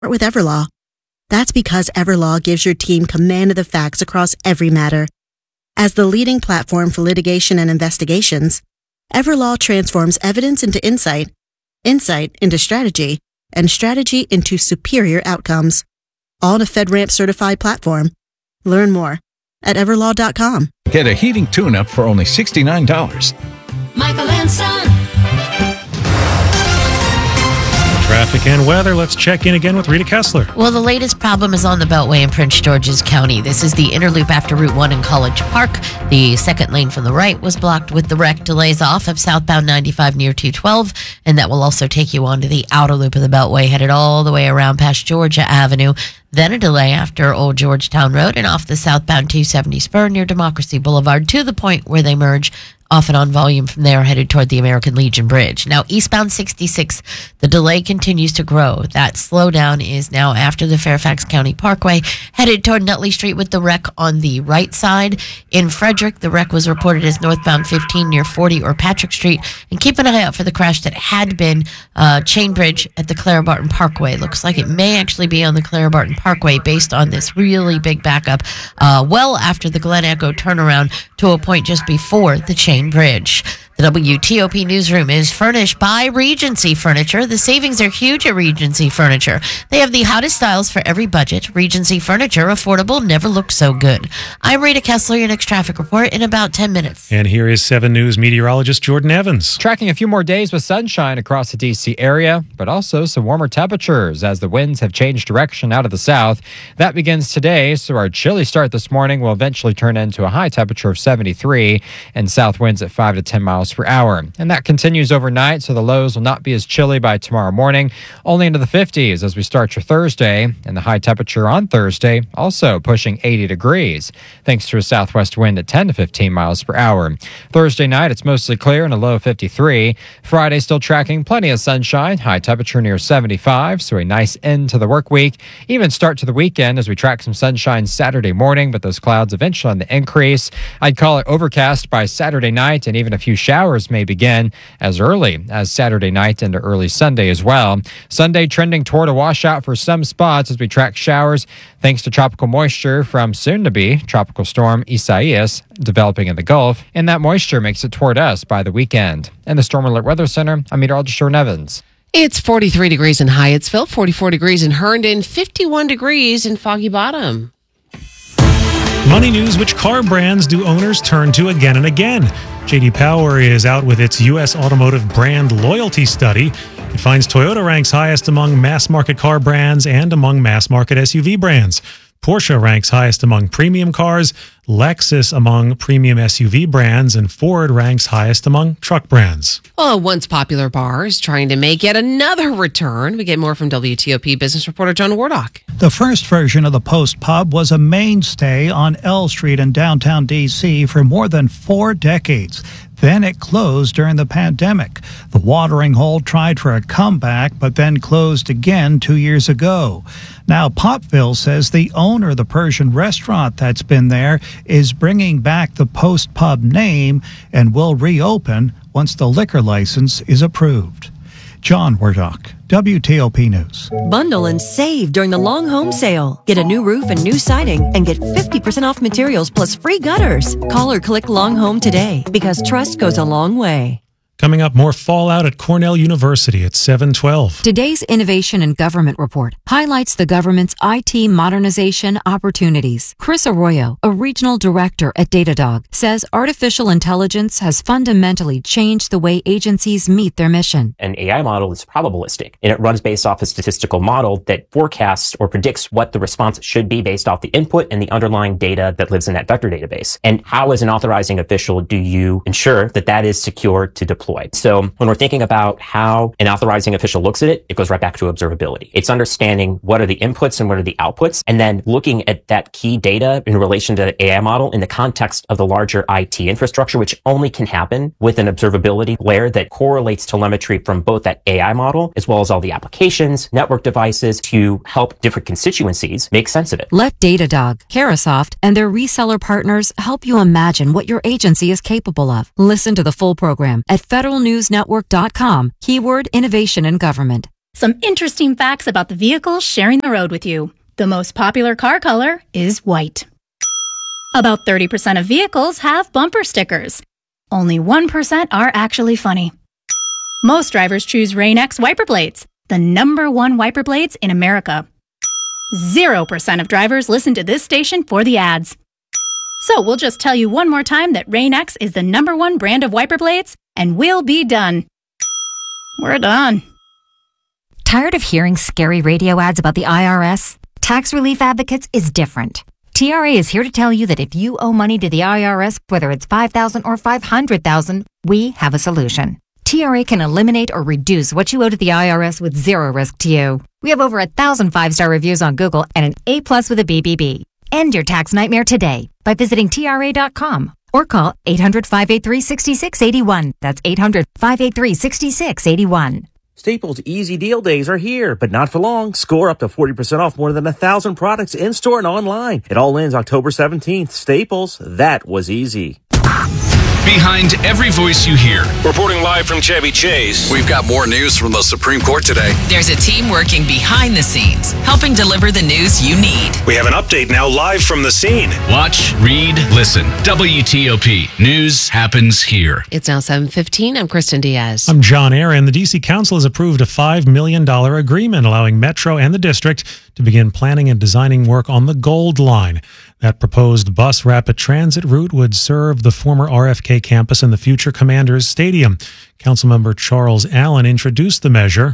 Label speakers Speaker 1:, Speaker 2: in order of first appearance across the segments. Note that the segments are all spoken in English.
Speaker 1: with Everlaw. That's because Everlaw gives your team command of the facts across every matter. As the leading platform for litigation and investigations, Everlaw transforms evidence into insight, insight into strategy, and strategy into superior outcomes. All in a FedRAMP certified platform. Learn more at everlaw.com.
Speaker 2: Get a heating tune-up for only $69.
Speaker 3: Michael and Son.
Speaker 4: Traffic and weather. Let's check in again with Rita Kessler.
Speaker 5: Well, the latest problem is on the Beltway in Prince George's County. This is the inner loop after Route 1 in College Park. The second lane from the right was blocked with the wreck. Delays off of southbound 95 near 212, and that will also take you onto the outer loop of the Beltway, headed all the way around past Georgia Avenue. Then a delay after Old Georgetown Road and off the southbound 270 spur near Democracy Boulevard to the point where they merge. Off and on volume from there, headed toward the American Legion Bridge. Now, eastbound 66, the delay continues to grow. That slowdown is now after the Fairfax County Parkway, headed toward Nutley Street with the wreck on the right side. In Frederick, the wreck was reported as northbound 15 near 40 or Patrick Street. And keep an eye out for the crash that had been Chain Bridge at the Clara Barton Parkway. Looks like it may actually be on the Clara Barton Parkway based on this really big backup well after the Glen Echo turnaround to a point just before the Chain Bridge. The WTOP newsroom is furnished by Regency Furniture. The savings are huge at Regency Furniture. They have the hottest styles for every budget. Regency Furniture, affordable, never looked so good. I'm Rita Kessler, your next traffic report in about 10 minutes.
Speaker 4: And here is 7 News meteorologist Jordan Evans.
Speaker 6: Tracking a few more days with sunshine across the D.C. area, but also some warmer temperatures as the winds have changed direction out of the south. That begins today, so our chilly start this morning will eventually turn into a high temperature of 73 and south winds at 5 to 10 miles per hour. And that continues overnight, so the lows will not be as chilly by tomorrow morning, only into the 50s as we start your Thursday, and the high temperature on Thursday also pushing 80 degrees, thanks to a southwest wind at 10 to 15 miles per hour. Thursday night, it's mostly clear and a low of 53. Friday still tracking plenty of sunshine, high temperature near 75, so a nice end to the work week. Even start to the weekend as we track some sunshine Saturday morning, but those clouds eventually on the increase. I'd call it overcast by Saturday night, and even a few showers may begin as early as Saturday night into early Sunday as well. Sunday trending toward a washout for some spots as we track showers thanks to tropical moisture from soon-to-be Tropical Storm Isaias developing in the Gulf, and that moisture makes it toward us by the weekend. In the Storm Alert Weather Center, I'm meteorologist Jordan Evans.
Speaker 7: It's 43 degrees in Hyattsville, 44 degrees in Herndon, 51 degrees in Foggy Bottom.
Speaker 4: Money news: which car brands do owners turn to again and again? J.D. Power is out with its U.S. automotive brand loyalty study. It finds Toyota ranks highest among mass-market car brands and among mass-market SUV brands. Porsche ranks highest among premium cars, Lexus among premium SUV brands, and Ford ranks highest among truck brands.
Speaker 7: Well, a once popular bar is trying to make yet another return. We get more from WTOP business reporter John Wardock.
Speaker 8: The first version of the Post Pub was a mainstay on L Street in downtown D.C. for more than 4 decades. Then it closed during the pandemic. The watering hole tried for a comeback, but then closed again 2 years ago. Now, Popville says the owner of the Persian restaurant that's been there is bringing back the Post Pub name and will reopen once the liquor license is approved. John Wardock, WTOP News.
Speaker 9: Bundle and save during the long home sale. Get a new roof and new siding and get 50% off materials plus free gutters. Call or click Long Home today because trust goes a long way.
Speaker 4: Coming up, more fallout at Cornell University at 7:12.
Speaker 10: Today's Innovation in Government report highlights the government's IT modernization opportunities. Chris Arroyo, a regional director at Datadog, says artificial intelligence has fundamentally changed the way agencies meet their mission.
Speaker 11: An AI model is probabilistic, and it runs based off a statistical model that forecasts or predicts what the response should be based off the input and the underlying data that lives in that vector database. And how, as an authorizing official, do you ensure that that is secure to deploy? So when we're thinking about how an authorizing official looks at it, it goes right back to observability. It's understanding what are the inputs and what are the outputs, and then looking at that key data in relation to the AI model in the context of the larger IT infrastructure, which only can happen with an observability layer that correlates telemetry from both that AI model as well as all the applications, network devices to help different constituencies make sense of it.
Speaker 10: Let Datadog, Carahsoft, and their reseller partners help you imagine what your agency is capable of. Listen to the full program at federalnewsnetwork.com, keyword innovation in government.
Speaker 12: Some interesting facts about the vehicles sharing the road with you. The most popular car color is white. About 30% of vehicles have bumper stickers. Only 1% are actually funny. Most drivers choose Rain-X wiper blades, the #1 wiper blades in America. 0% of drivers listen to this station for the ads. So we'll just tell you one more time that Rain-X is the #1 brand of wiper blades, and we'll be done. We're done.
Speaker 13: Tired of hearing scary radio ads about the IRS? Tax Relief Advocates is different. TRA is here to tell you that if you owe money to the IRS, whether it's $5,000 or $500,000, we have a solution. TRA can eliminate or reduce what you owe to the IRS with zero risk to you. We have over 1,000 5-star reviews on Google and an A+ with a BBB. End your tax nightmare today by visiting TRA.com or call 800-583-6681. That's 800-583-6681.
Speaker 14: Staples Easy Deal Days are here, but not for long. Score up to 40% off more than 1,000 products in-store and online. It all ends October 17th. Staples, that was easy.
Speaker 15: Behind every voice you hear.
Speaker 16: Reporting live from Chevy Chase.
Speaker 17: We've got more news from the Supreme Court today.
Speaker 18: There's a team working behind the scenes, helping deliver the news you need.
Speaker 16: We have an update now live from the scene.
Speaker 15: Watch, read, listen. WTOP. News happens here.
Speaker 7: It's now 7:15. I'm Kristen Diaz.
Speaker 4: I'm John Aaron. The D.C. Council has approved a $5 million agreement allowing Metro and the district to begin planning and designing work on the Gold Line. That proposed bus rapid transit route would serve the former RFK campus and the future Commanders Stadium. Councilmember Charles Allen introduced the measure.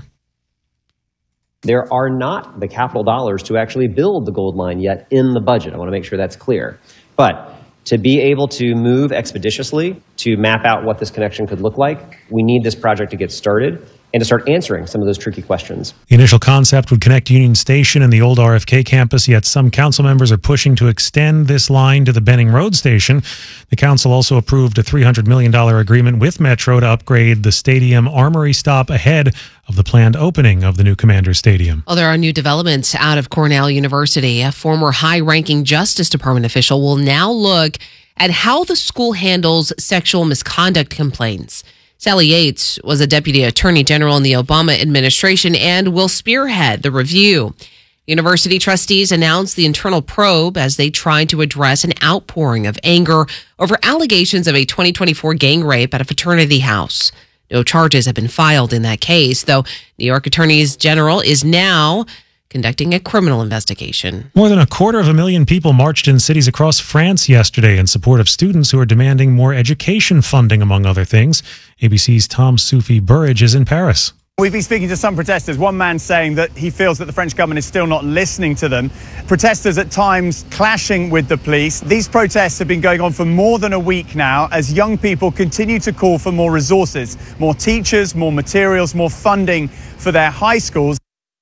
Speaker 19: There are not the capital dollars to actually build the Gold Line yet in the budget. I want to make sure that's clear. But to be able to move expeditiously, to map out what this connection could look like, we need this project to get started and to start answering some of those tricky questions.
Speaker 4: The initial concept would connect Union Station and the old RFK campus, yet some council members are pushing to extend this line to the Benning Road station. The council also approved a $300 million agreement with Metro to upgrade the stadium armory stop ahead of the planned opening of the new Commanders Stadium.
Speaker 7: Well, there are new developments out of Cornell University. A former high-ranking Justice Department official will now look at how the school handles sexual misconduct complaints. Sally Yates was a deputy attorney general in the Obama administration and will spearhead the review. University trustees announced the internal probe as they tried to address an outpouring of anger over allegations of a 2024 gang rape at a fraternity house. No charges have been filed in that case, though New York Attorney General is now conducting a criminal investigation.
Speaker 4: More than 250,000 people marched in cities across France yesterday in support of students who are demanding more education funding, among other things. ABC's Tom Soufi Burridge is in Paris.
Speaker 20: We've been speaking to some protesters, one man saying that he feels that the French government is still not listening to them. Protesters at times clashing with the police. These protests have been going on for more than a week now as young people continue to call for more resources, more teachers, more materials, more funding for their high schools.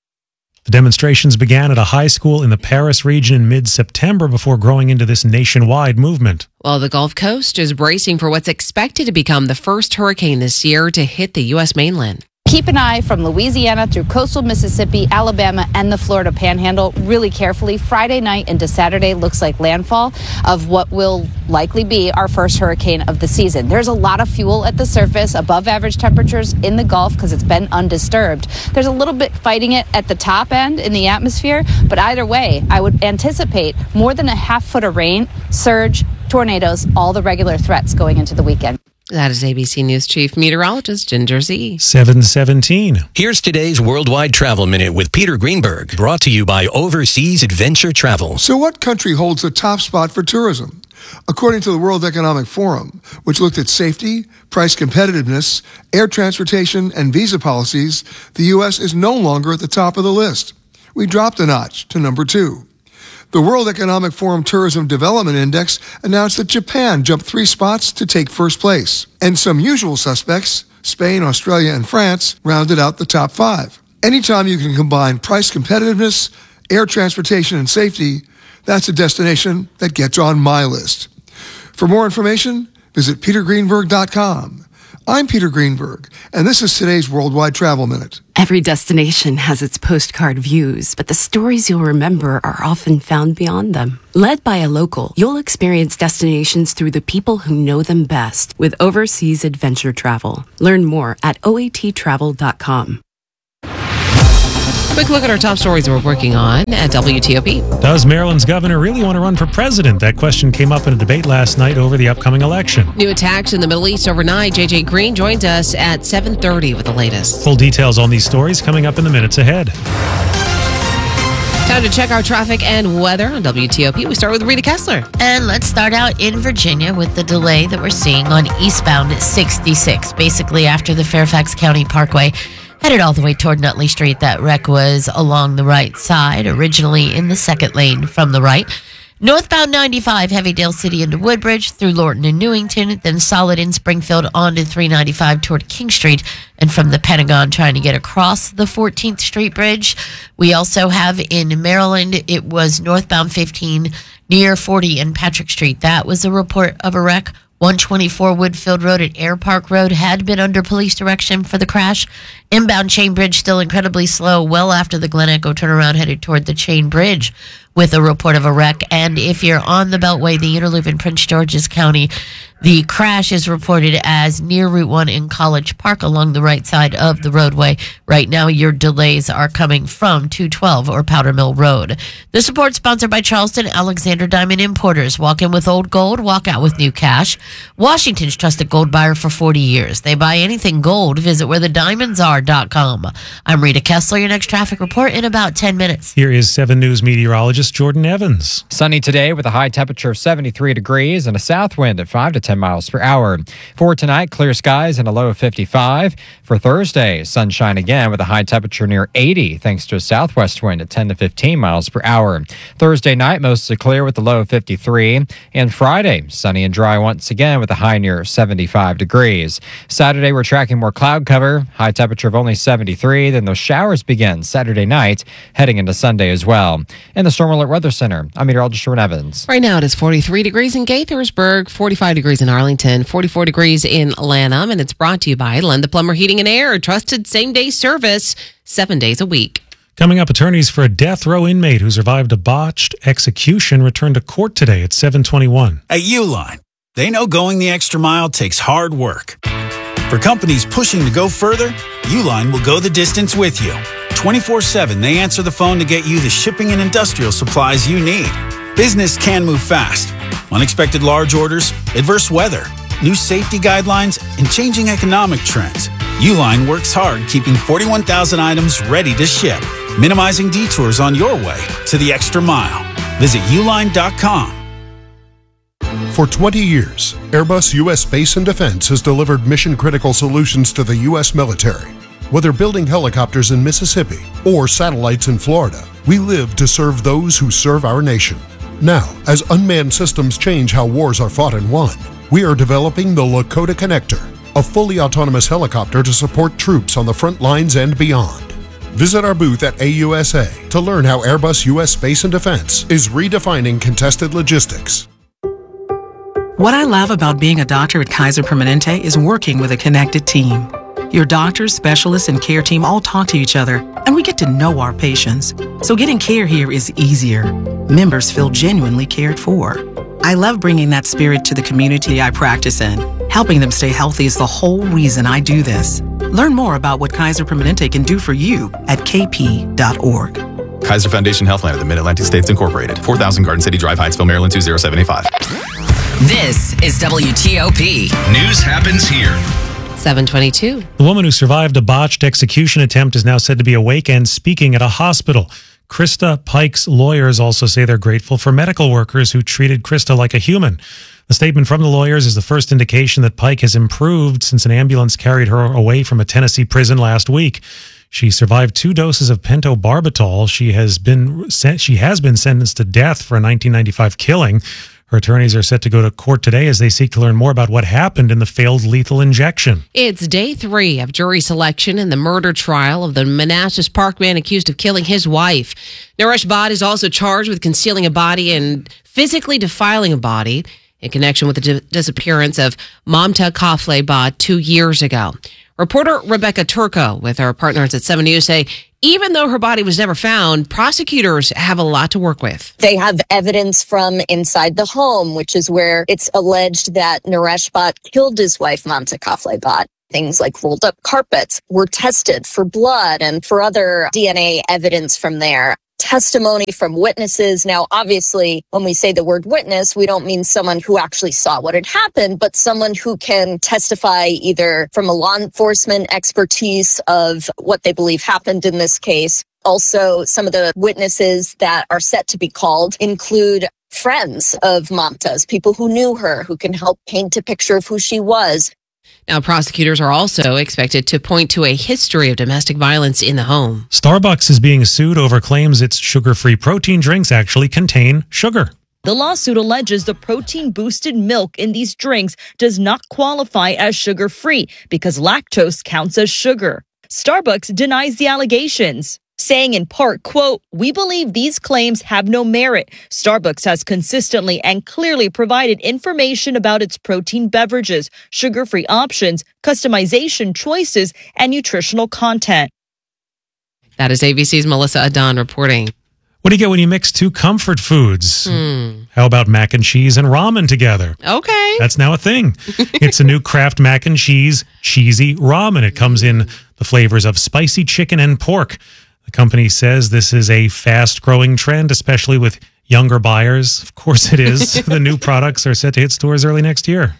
Speaker 4: The demonstrations began at a high school in the Paris region in mid-September before growing into this nationwide movement.
Speaker 7: Well, the Gulf Coast is bracing for what's expected to become the first hurricane this year to hit the U.S. mainland.
Speaker 21: Keep an eye from Louisiana through coastal Mississippi, Alabama, and the Florida Panhandle really carefully. Friday night into Saturday looks like landfall of what will likely be our first hurricane of the season. There's a lot of fuel at the surface, above average temperatures in the Gulf because it's been undisturbed. There's a little bit fighting it at the top end in the atmosphere, but either way, I would anticipate more than a half foot of rain, surge, tornadoes, all the regular threats going into the weekend.
Speaker 7: That is ABC News Chief Meteorologist Ginger Z.
Speaker 4: 7:17.
Speaker 22: Here's today's Worldwide Travel Minute with Peter Greenberg, brought to you by Overseas Adventure Travel.
Speaker 23: So what country holds the top spot for tourism? According to the World Economic Forum, which looked at safety, price competitiveness, air transportation, and visa policies, the U.S. is no longer at the top of the list. We dropped a notch to number 2. The World Economic Forum Tourism Development Index announced that Japan jumped 3 spots to take first place. And some usual suspects, Spain, Australia, and France, rounded out the top 5. Anytime you can combine price competitiveness, air transportation, and safety, that's a destination that gets on my list. For more information, visit petergreenberg.com. I'm Peter Greenberg, and this is today's Worldwide Travel Minute.
Speaker 24: Every destination has its postcard views, but the stories you'll remember are often found beyond them. Led by a local, you'll experience destinations through the people who know them best with Overseas Adventure Travel. Learn more at oattravel.com.
Speaker 7: Quick look at our top stories we're working on at WTOP.
Speaker 4: Does Maryland's governor really want to run for president? That question came up in a debate last night over the upcoming election.
Speaker 7: New attacks in the Middle East overnight. JJ Green joins us at 7:30 with the latest.
Speaker 4: Full details on these stories coming up in the minutes ahead.
Speaker 7: Time to check our traffic and weather on WTOP. We start with Rita Kessler.
Speaker 1: And let's start out in Virginia with the delay that we're seeing on eastbound 66, basically after the Fairfax County Parkway. Headed all the way toward Nutley Street. That wreck was along the right side, originally in the second lane from the right. Northbound 95, heavy Dale City into Woodbridge, through Lorton and Newington, then solid in Springfield onto 395 toward King Street, and from the Pentagon trying to get across the 14th Street Bridge. We also have in Maryland, it was northbound 15 near 40 and Patrick Street. That was a report of a wreck. 124 Woodfield Road at Air Park Road had been under police direction for the crash. Inbound Chain Bridge still incredibly slow, well after the Glen Echo turnaround headed toward the Chain Bridge with a report of a wreck. And if you're on the Beltway, the inner loop in Prince George's County, the crash is reported as near Route 1 in College Park along the right side of the roadway. Right now, your delays are coming from 212 or Powder Mill Road. This report sponsored by Charleston Alexander Diamond Importers. Walk in with old gold, walk out with new cash. Washington's trusted gold buyer for 40 years. They buy anything gold. Visit wherethediamondsare.com. I'm Rita Kessler. Your next traffic report in about 10 minutes.
Speaker 4: Here is 7 News meteorologist Jordan Evans.
Speaker 6: Sunny today with a high temperature of 73 degrees and a south wind at 5 to 10 miles per hour. For tonight, clear skies and a low of 55. For Thursday, sunshine again with a high temperature near 80 thanks to a southwest wind at 10 to 15 miles per hour. Thursday night, mostly clear with a low of 53. And Friday, sunny and dry once again with a high near 75 degrees. Saturday, we're tracking more cloud cover, high temperature of only 73. Then those showers begin Saturday night, heading into Sunday as well. In the Storm Alert Weather Center, I'm meteorologist Jordan Evans.
Speaker 7: Right now, it is 43 degrees in Gaithersburg, 45 degrees in Arlington, 44 degrees in Lanham, and it's brought to you by Len the Plumber Heating and Air, trusted same-day service, 7 days a week.
Speaker 4: Coming up, attorneys for a death row inmate who survived a botched execution returned to court today at 7:21.
Speaker 2: At Uline, they know going the extra mile takes hard work. For companies pushing to go further, Uline will go the distance with you. 24/7, they answer the phone to get you the shipping and industrial supplies you need. Business can move fast. Unexpected large orders, adverse weather, new safety guidelines, and changing economic trends. Uline works hard keeping 41,000 items ready to ship, minimizing detours on your way to the extra mile. Visit uline.com.
Speaker 3: For 20 years, Airbus U.S. Space and Defense has delivered mission-critical solutions to the U.S. military. Whether building helicopters in Mississippi or satellites in Florida, we live to serve those who serve our nation. Now, as unmanned systems change how wars are fought and won, we are developing the Lakota Connector, a fully autonomous helicopter to support troops on the front lines and beyond. Visit our booth at AUSA to learn how Airbus U.S. Space and Defense is redefining contested logistics.
Speaker 5: What I love about being a doctor at Kaiser Permanente is working with a connected team. Your doctors, specialists, and care team all talk to each other, and we get to know our patients. So getting care here is easier. Members feel genuinely cared for. I love bringing that spirit to the community I practice in. Helping them stay healthy is the whole reason I do this. Learn more about what Kaiser Permanente can do for you at kp.org.
Speaker 25: Kaiser Foundation Health Plan of the Mid-Atlantic States Incorporated. 4000 Garden City Drive, Hyattsville, Maryland 20785.
Speaker 18: This is WTOP.
Speaker 15: News happens here.
Speaker 7: 7:22.
Speaker 4: The woman who survived a botched execution attempt is now said to be awake and speaking at a hospital. Krista Pike's lawyers also say they're grateful for medical workers who treated Krista like a human. The statement from the lawyers is the first indication that Pike has improved since an ambulance carried her away from a Tennessee prison last week. She survived 2 doses of pentobarbital. She has been sentenced to death for a 1995 killing. Her attorneys are set to go to court today as they seek to learn more about what happened in the failed lethal injection.
Speaker 7: It's day 3 of jury selection in the murder trial of the Manassas Park man accused of killing his wife. Naresh Bhatt is also charged with concealing a body and physically defiling a body in connection with the disappearance of Mamta Kafle Bhatt 2 years ago. Reporter Rebecca Turco with our partners at 7 News say even though her body was never found, prosecutors have a lot to work with.
Speaker 26: They have evidence from inside the home, which is where it's alleged that Naresh Bhatt killed his wife, Mamta Kafle Bhatt. Things like rolled up carpets were tested for blood and for other DNA evidence from there. Testimony from witnesses. Now, obviously, when we say the word witness, we don't mean someone who actually saw what had happened, but someone who can testify either from a law enforcement expertise of what they believe happened in this case. Also, some of the witnesses that are set to be called include friends of Mamta's, people who knew her, who can help paint a picture of who she was.
Speaker 7: Now, prosecutors are also expected to point to a history of domestic violence in the home.
Speaker 4: Starbucks is being sued over claims its sugar-free protein drinks actually contain sugar.
Speaker 8: The lawsuit alleges the protein-boosted milk in these drinks does not qualify as sugar-free because lactose counts as sugar. Starbucks denies the allegations, saying in part, quote, "We believe these claims have no merit. Starbucks has consistently and clearly provided information about its protein beverages, sugar-free options, customization choices, and nutritional content."
Speaker 7: That is ABC's Melissa Adon reporting.
Speaker 4: What do you get when you mix two comfort foods? How about mac and cheese and ramen together?
Speaker 7: Okay.
Speaker 4: That's now a thing. It's a new Kraft mac and cheese cheesy ramen. It comes in the flavors of spicy chicken and pork. The company says this is a fast-growing trend, especially with younger buyers. Of course it is. The new products are set to hit stores early next year.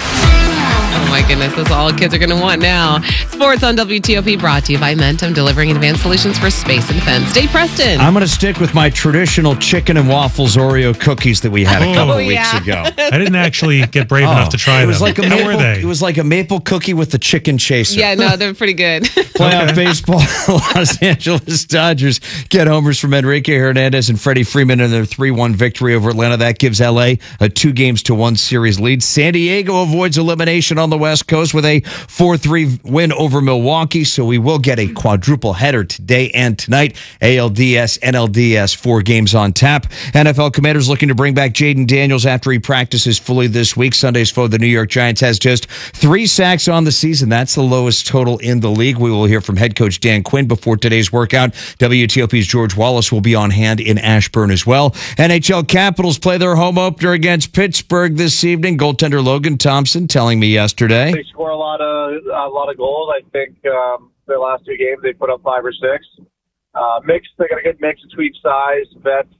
Speaker 7: Oh my goodness, that's all kids are going to want now. Sports on WTOP brought to you by Mentum, delivering advanced solutions for space and defense. Dave Preston.
Speaker 9: I'm going to stick with my traditional chicken and waffles Oreo cookies that we had a couple of weeks ago.
Speaker 4: I didn't actually get brave enough to try them.
Speaker 9: Like
Speaker 4: How were they?
Speaker 9: It was like a maple cookie with the chicken chaser.
Speaker 7: Yeah, no, they're pretty good.
Speaker 9: Playoff baseball. Los Angeles Dodgers get homers from Enrique Hernandez and Freddie Freeman in their 3-1 victory over Atlanta. That gives LA a 2-1 series lead. San Diego avoids elimination on the West Coast with a 4-3 win over Milwaukee. So we will get a quadruple header today and tonight. ALDS, NLDS, 4 games on tap. NFL Commanders looking to bring back Jaden Daniels after he practices fully this week. Sunday's foe, the New York Giants, has just 3 sacks on the season. That's the lowest total in the league. We will hear from head coach Dan Quinn before today's workout. WTOP's George Wallace will be on hand in Ashburn as well. NHL Capitals play their home opener against Pittsburgh this evening. Goaltender Logan Thompson telling me yesterday.
Speaker 10: They score a lot of goals. I think their last 2 games they put up 5 or 6. Mixed, they got a good mix between size, vets,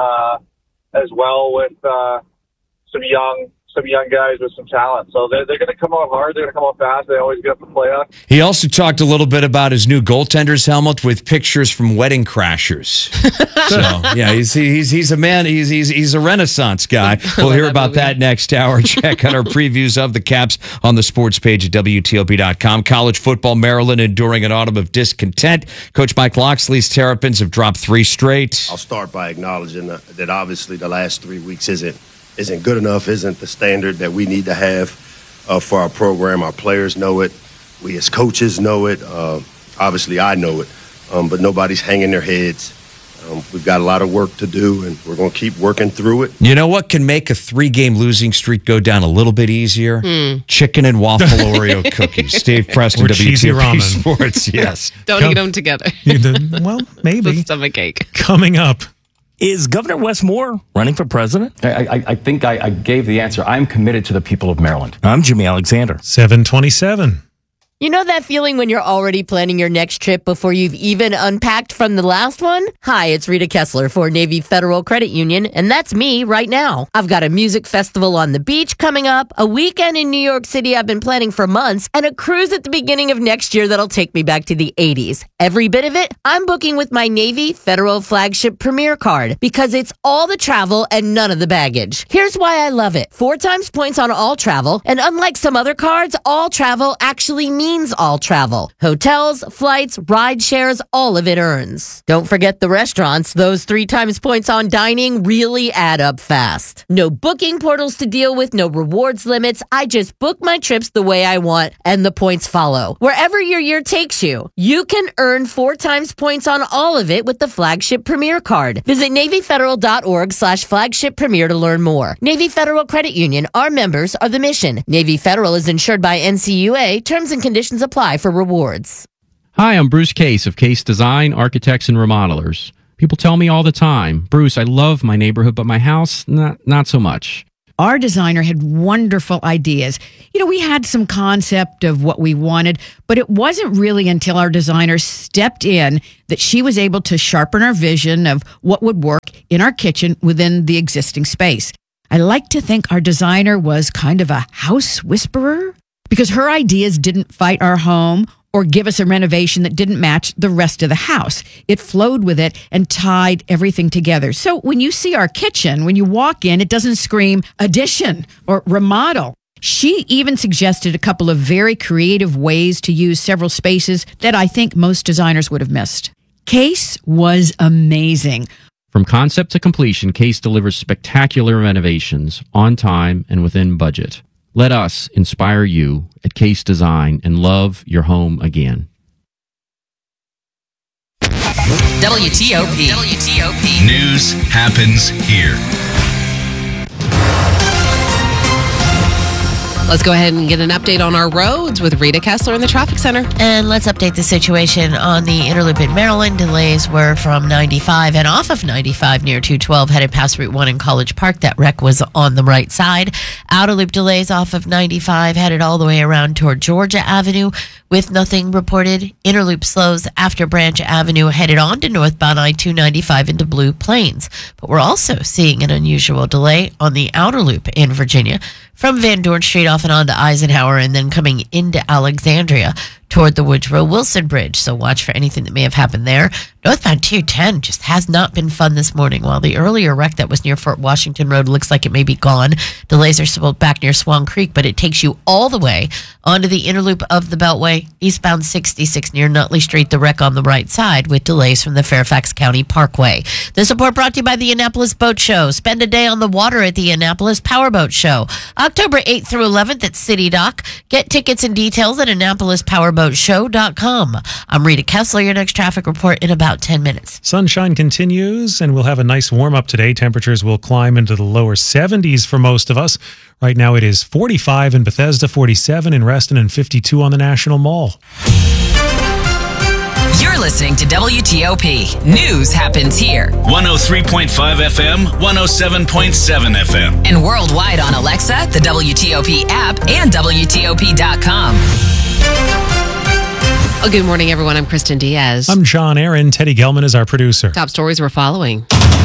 Speaker 10: as well with some young guys with some talent. So they're going to come out hard. They're going to come out fast. They always get up the playoffs.
Speaker 9: He also talked a little bit about his new goaltender's helmet with pictures from Wedding Crashers. So yeah, he's a man. He's a Renaissance guy. We'll hear about that next hour. Check out our previews of the Caps on the sports page at WTOP.com. College football, Maryland enduring an autumn of discontent. Coach Mike Locksley's Terrapins have dropped 3 straight.
Speaker 11: I'll start by acknowledging that obviously the last 3 weeks isn't good enough, isn't the standard that we need to have for our program. Our players know it. We as coaches know it. Obviously, I know it. But nobody's hanging their heads. We've got a lot of work to do, and we're going to keep working through it.
Speaker 9: You know what can make a 3-game losing streak go down a little bit easier? Chicken and waffle Oreo cookies. Dave Preston, WTOP Sports. Yes.
Speaker 7: Don't eat them together.
Speaker 4: Well, maybe.
Speaker 7: It's a stomach ache.
Speaker 4: Coming up.
Speaker 12: Is Governor Wes Moore running for president?
Speaker 13: I think I gave the answer. I'm committed to the people of Maryland.
Speaker 12: I'm Jimmy Alexander.
Speaker 4: 727.
Speaker 1: You know that feeling when you're already planning your next trip before you've even unpacked from the last one? Hi, it's Rita Kessler for Navy Federal Credit Union, and that's me right now. I've got a music festival on the beach coming up, a weekend in New York City I've been planning for months, and a cruise at the beginning of next year that'll take me back to the 80s. Every bit of it, I'm booking with my Navy Federal Flagship Premier card because it's all the travel and none of the baggage. Here's why I love it. 4 times points on all travel, and unlike some other cards, all travel actually means all travel. Hotels, flights, ride shares, all of it earns. Don't forget the restaurants. Those 3 times points on dining really add up fast. No booking portals to deal with, no rewards limits. I just book my trips the way I want, and the points follow. Wherever your year takes you, you can earn 4 times points on all of it with the Flagship Premier card. Visit NavyFederal.org/Flagship Premier to learn more. Navy Federal Credit Union. Our members are the mission. Navy Federal is insured by NCUA. Terms and conditions apply for rewards.
Speaker 27: Hi, I'm Bruce Case of Case Design, Architects and Remodelers. People tell me all the time, Bruce, I love my neighborhood, but my house, not so much.
Speaker 14: our designer had wonderful ideas. We had some concept of what we wanted, but it wasn't really until our designer stepped in that she was able to sharpen our vision of what would work in our kitchen within the existing space. I like to think our designer was kind of a house whisperer because her ideas didn't fight our home or give us a renovation that didn't match the rest of the house. It flowed with it and tied everything together. So when you see our kitchen, when you walk in, it doesn't scream addition or remodel. She even suggested a couple of very creative ways to use several spaces that I think most designers would have missed. Case was amazing.
Speaker 27: From concept to completion, Case delivers spectacular renovations on time and within budget. Let us inspire you at Case Design and love your home again.
Speaker 18: WTOP.
Speaker 15: News happens here.
Speaker 7: Let's go ahead and get an update on our roads with Rita Kessler in the traffic center.
Speaker 1: And let's update the situation on the Interloop in Maryland. Delays were from 95 and off of 95 near 212 headed past Route 1 in College Park. That wreck was on the right side. Outer loop delays off of 95 headed all the way around toward Georgia Avenue with nothing reported. Interloop slows after Branch Avenue headed on to northbound I-295 into Blue Plains. But we're also seeing an unusual delay on the outer loop in Virginia from Van Dorn Street off and on to Eisenhower and then coming into Alexandria toward the Woodrow Wilson Bridge. So watch for anything that may have happened there. Northbound 210 just has not been fun this morning. While the earlier wreck that was near Fort Washington Road looks like it may be gone. Delays are still back near Swan Creek, but it takes you all the way onto the interloop of the Beltway, eastbound 66 near Nutley Street, the wreck on the right side with delays from the Fairfax County Parkway. This report brought to you by the Annapolis Boat Show. Spend a day on the water at the Annapolis Powerboat Show. October 8th through 11th at City Dock. Get tickets and details at AnnapolisPowerboatShow.com. I'm Rita Kessler, your next traffic report in about 10 minutes.
Speaker 4: Sunshine continues, and we'll have a nice warm-up today. Temperatures will climb into the lower 70s for most of us. Right now it is 45 in Bethesda, 47 in Reston, and 52 on the National Mall.
Speaker 18: You're listening to WTOP. News happens here.
Speaker 15: 103.5 FM, 107.7 FM.
Speaker 18: And worldwide on Alexa, the WTOP app, and WTOP.com.
Speaker 7: Well, good morning, everyone. I'm Kristen Diaz.
Speaker 4: I'm John Aaron. Teddy Gelman is our producer.
Speaker 7: Top stories we're following.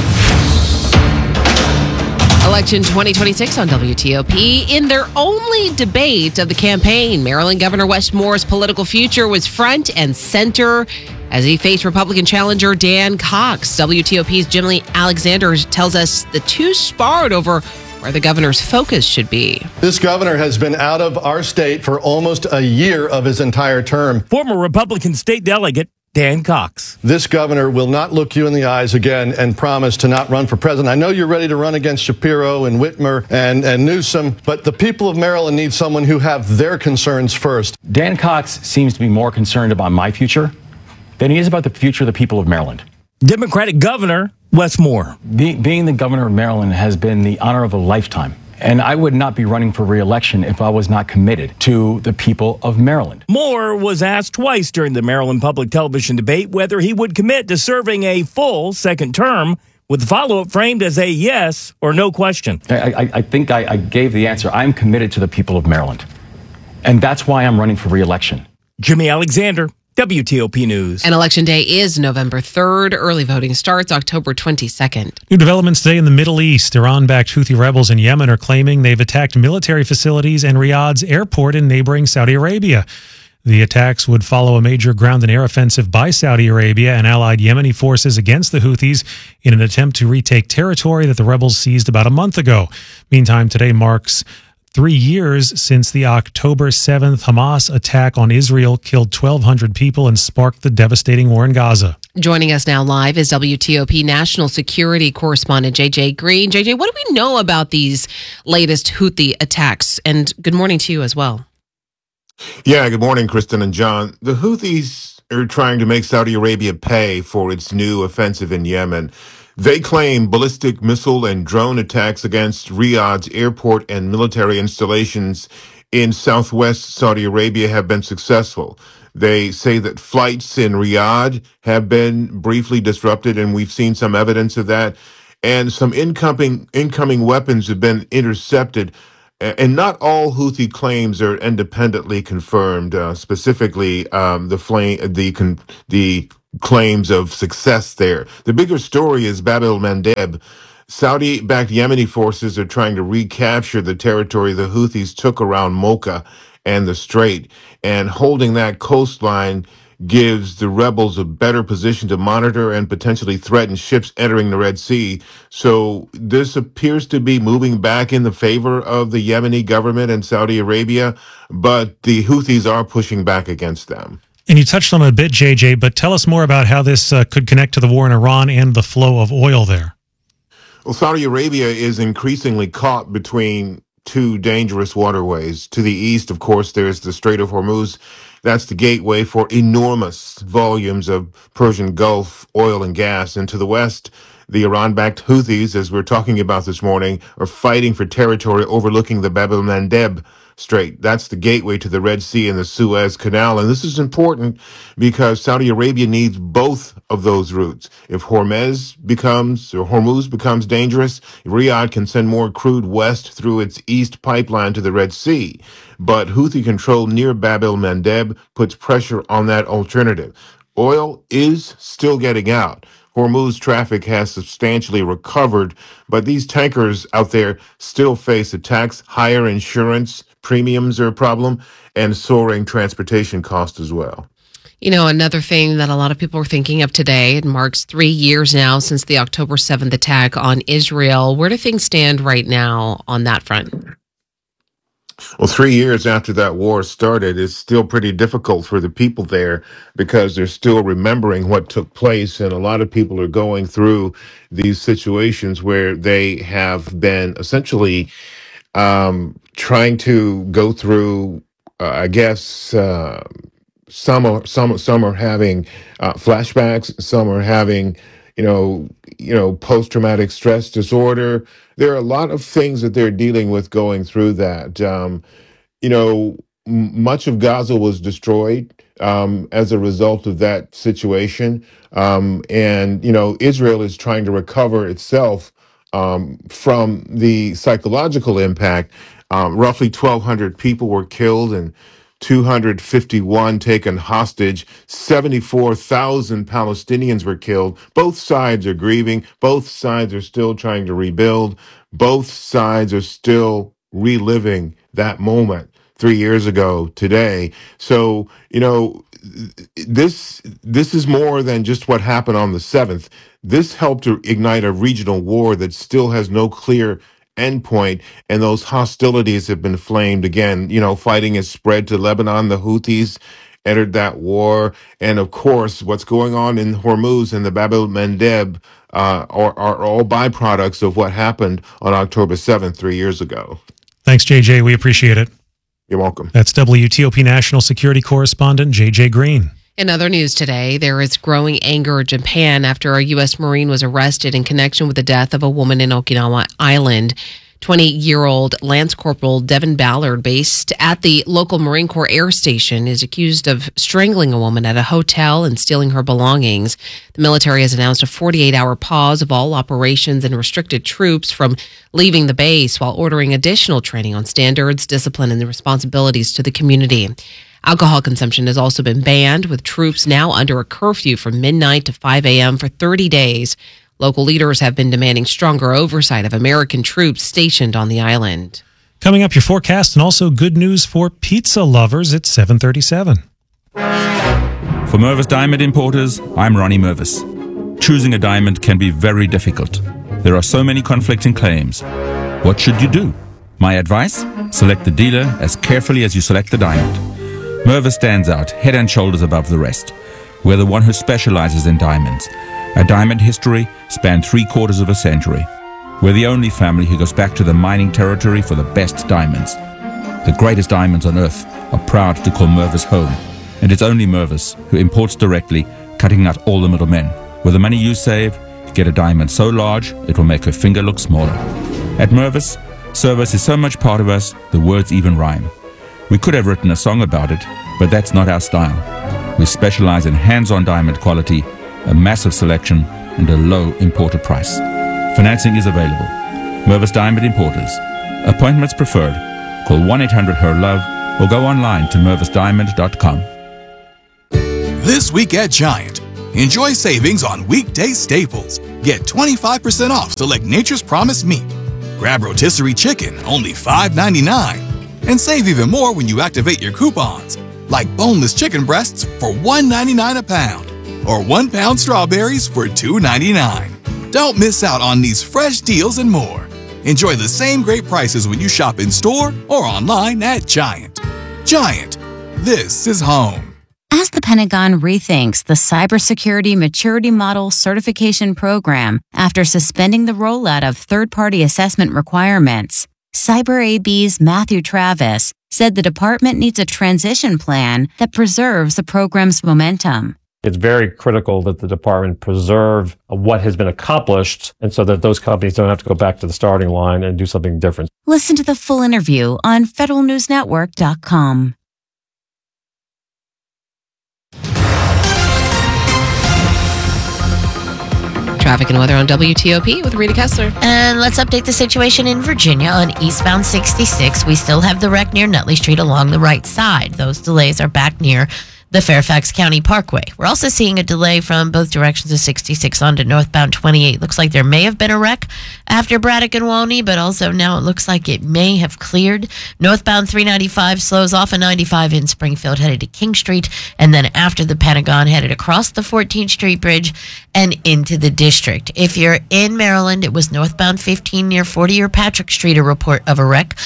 Speaker 7: Election 2026 on WTOP. In their only debate of the campaign, Maryland Governor Wes Moore's political future was front and center as he faced Republican challenger Dan Cox. WTOP's Jimmy Alexander tells us the two sparred over where the governor's focus should be.
Speaker 16: This governor has been out of our state for almost a year of his entire term.
Speaker 12: Former Republican state delegate Dan Cox.
Speaker 16: This governor will not look you in the eyes again and promise to not run for president. I know you're ready to run against Shapiro and Whitmer and Newsom, but the people of Maryland need someone who have their concerns first.
Speaker 13: Dan Cox seems to be more concerned about my future than he is about the future of the people of Maryland.
Speaker 12: Democratic Governor Wes Moore.
Speaker 13: Being the governor of Maryland has been the honor of a lifetime. And I would not be running for re-election if I was not committed to the people of Maryland.
Speaker 12: Moore was asked twice during the Maryland Public Television debate whether he would commit to serving a full second term, with the follow-up framed as a yes or no question.
Speaker 13: I think I gave the answer. I'm committed to the people of Maryland. And that's why I'm running for re-election.
Speaker 12: Jimmy Alexander, WTOP News.
Speaker 7: And Election Day is November 3rd. Early voting starts October 22nd.
Speaker 4: New developments today in the Middle East. Iran-backed Houthi rebels in Yemen are claiming they've attacked military facilities and Riyadh's airport in neighboring Saudi Arabia. The attacks would follow a major ground and air offensive by Saudi Arabia and allied Yemeni forces against the Houthis in an attempt to retake territory that the rebels seized about a month ago. Meantime, today marks 3 years since the October 7th Hamas attack on Israel killed 1,200 people and sparked the devastating war in Gaza.
Speaker 7: Joining us now live is WTOP national security correspondent JJ Green. JJ, what do we know about these latest Houthi attacks? And good morning to you as well.
Speaker 17: Yeah, good morning, Kristen and John. The Houthis are trying to make Saudi Arabia pay for its new offensive in Yemen. They claim ballistic missile and drone attacks against Riyadh's airport and military installations in southwest Saudi Arabia have been successful. They say that flights in Riyadh have been briefly disrupted, and we've seen some evidence of that. and some incoming weapons have been intercepted. And not all Houthi claims are independently confirmed. Specifically, the claims of success there. The bigger story is Bab el-Mandeb. Saudi-backed Yemeni forces are trying to recapture the territory the Houthis took around Mocha and the Strait, and holding that coastline gives the rebels a better position to monitor and potentially threaten ships entering the Red Sea. So this appears to be moving back in the favor of the Yemeni government and Saudi Arabia, but the Houthis are pushing back against them.
Speaker 4: And you touched on it a bit, JJ, but tell us more about how this could connect to the war in Iran and the flow of oil there.
Speaker 17: Well, Saudi Arabia is increasingly caught between two dangerous waterways. To the east, of course, there's the Strait of Hormuz. That's the gateway for enormous volumes of Persian Gulf oil and gas. And to the west, the Iran-backed Houthis, as we're talking about this morning, are fighting for territory overlooking the Bab el-Mandeb Strait. That's the gateway to the Red Sea and the Suez Canal. And this is important because Saudi Arabia needs both of those routes. If Hormuz becomes dangerous, Riyadh can send more crude west through its east pipeline to the Red Sea. But Houthi control near Bab el-Mandeb puts pressure on that alternative. Oil is still getting out. Hormuz traffic has substantially recovered, but these tankers out there still face attacks. Higher insurance premiums are a problem, and soaring transportation costs as well.
Speaker 7: You know, another thing that a lot of people are thinking of today, it marks 3 years now since the October 7th attack on Israel. Where do things stand right now on that front?
Speaker 17: Well, 3 years after that war started, it's still pretty difficult for the people there because they're still remembering what took place. And a lot of people are going through these situations where they have been essentially trying to go through, some are having flashbacks, some are having, post-traumatic stress disorder. There are a lot of things that they're dealing with going through that. Much of Gaza was destroyed as a result of that situation. Israel is trying to recover itself from the psychological impact. Roughly 1,200 people were killed and 251 taken hostage. 74,000 Palestinians were killed. Both sides are grieving. Both sides are still trying to rebuild. Both sides are still reliving that moment 3 years ago today. So, this is more than just what happened on the 7th. This helped to ignite a regional war that still has no clear endpoint, and those hostilities have been flamed again. Fighting has spread to Lebanon. The Houthis entered that war, and of course, what's going on in Hormuz and the Bab el-Mandeb are all byproducts of what happened on October 7th, 3 years ago.
Speaker 4: Thanks, JJ. We appreciate it.
Speaker 17: You're welcome.
Speaker 4: That's WTOP National Security Correspondent JJ Green.
Speaker 7: In other news today, there is growing anger in Japan after a U.S. Marine was arrested in connection with the death of a woman in Okinawa Island. 20-year-old Lance Corporal Devin Ballard, based at the local Marine Corps Air Station, is accused of strangling a woman at a hotel and stealing her belongings. The military has announced a 48-hour pause of all operations and restricted troops from leaving the base while ordering additional training on standards, discipline, and the responsibilities to the community. Alcohol consumption has also been banned, with troops now under a curfew from midnight to 5 a.m. for 30 days. Local leaders have been demanding stronger oversight of American troops stationed on the island.
Speaker 4: Coming up, your forecast and also good news for pizza lovers at 7:37.
Speaker 6: For Mervis Diamond Importers, I'm Ronnie Mervis. Choosing a diamond can be very difficult. There are so many conflicting claims. What should you do? My advice? Select the dealer as carefully as you select the diamond. Mervis stands out head and shoulders above the rest. We're the one who specializes in diamonds. Our diamond history spanned 3/4 of a century. We're the only family who goes back to the mining territory for the best diamonds. The greatest diamonds on earth are proud to call Mervis home. And it's only Mervis who imports directly, cutting out all the middlemen. With the money you save, get a diamond so large it will make her finger look smaller. At Mervis, service is so much part of us, the words even rhyme. We could have written a song about it, but that's not our style. We specialize in hands-on diamond quality, a massive selection, and a low imported price. Financing is available. Mervis Diamond Importers. Appointments preferred. Call 1-800-HER-LOVE or go online to mervisdiamond.com.
Speaker 2: This week at Giant, enjoy savings on weekday staples. Get 25% off select Nature's Promise meat. Grab rotisserie chicken, only $5.99. And save even more when you activate your coupons, like boneless chicken breasts for $1.99 a pound or 1 pound strawberries for $2.99. Don't miss out on these fresh deals and more. Enjoy the same great prices when you shop in store or online at Giant. Giant, this is home.
Speaker 19: As the Pentagon rethinks the Cybersecurity Maturity Model Certification Program after suspending the rollout of third-party assessment requirements, CyberAB's Matthew Travis said the department needs a transition plan that preserves the program's momentum.
Speaker 20: It's very critical that the department preserve what has been accomplished, and so that those companies don't have to go back to the starting line and do something different.
Speaker 19: Listen to the full interview on federalnewsnetwork.com.
Speaker 7: Traffic and weather on WTOP with Rita Kessler.
Speaker 1: And let's update the situation in Virginia on eastbound 66. We still have the wreck near Nutley Street along the right side. Those delays are back near the Fairfax County Parkway. We're also seeing a delay from both directions of 66 onto northbound 28. Looks like there may have been a wreck after Braddock and Walney, but also now it looks like it may have cleared. Northbound 395 slows off of 95 in Springfield headed to King Street, and then after the Pentagon headed across the 14th Street Bridge and into the district. If you're in Maryland, it was northbound 15 near 40 or Patrick Street, a report of a wreck.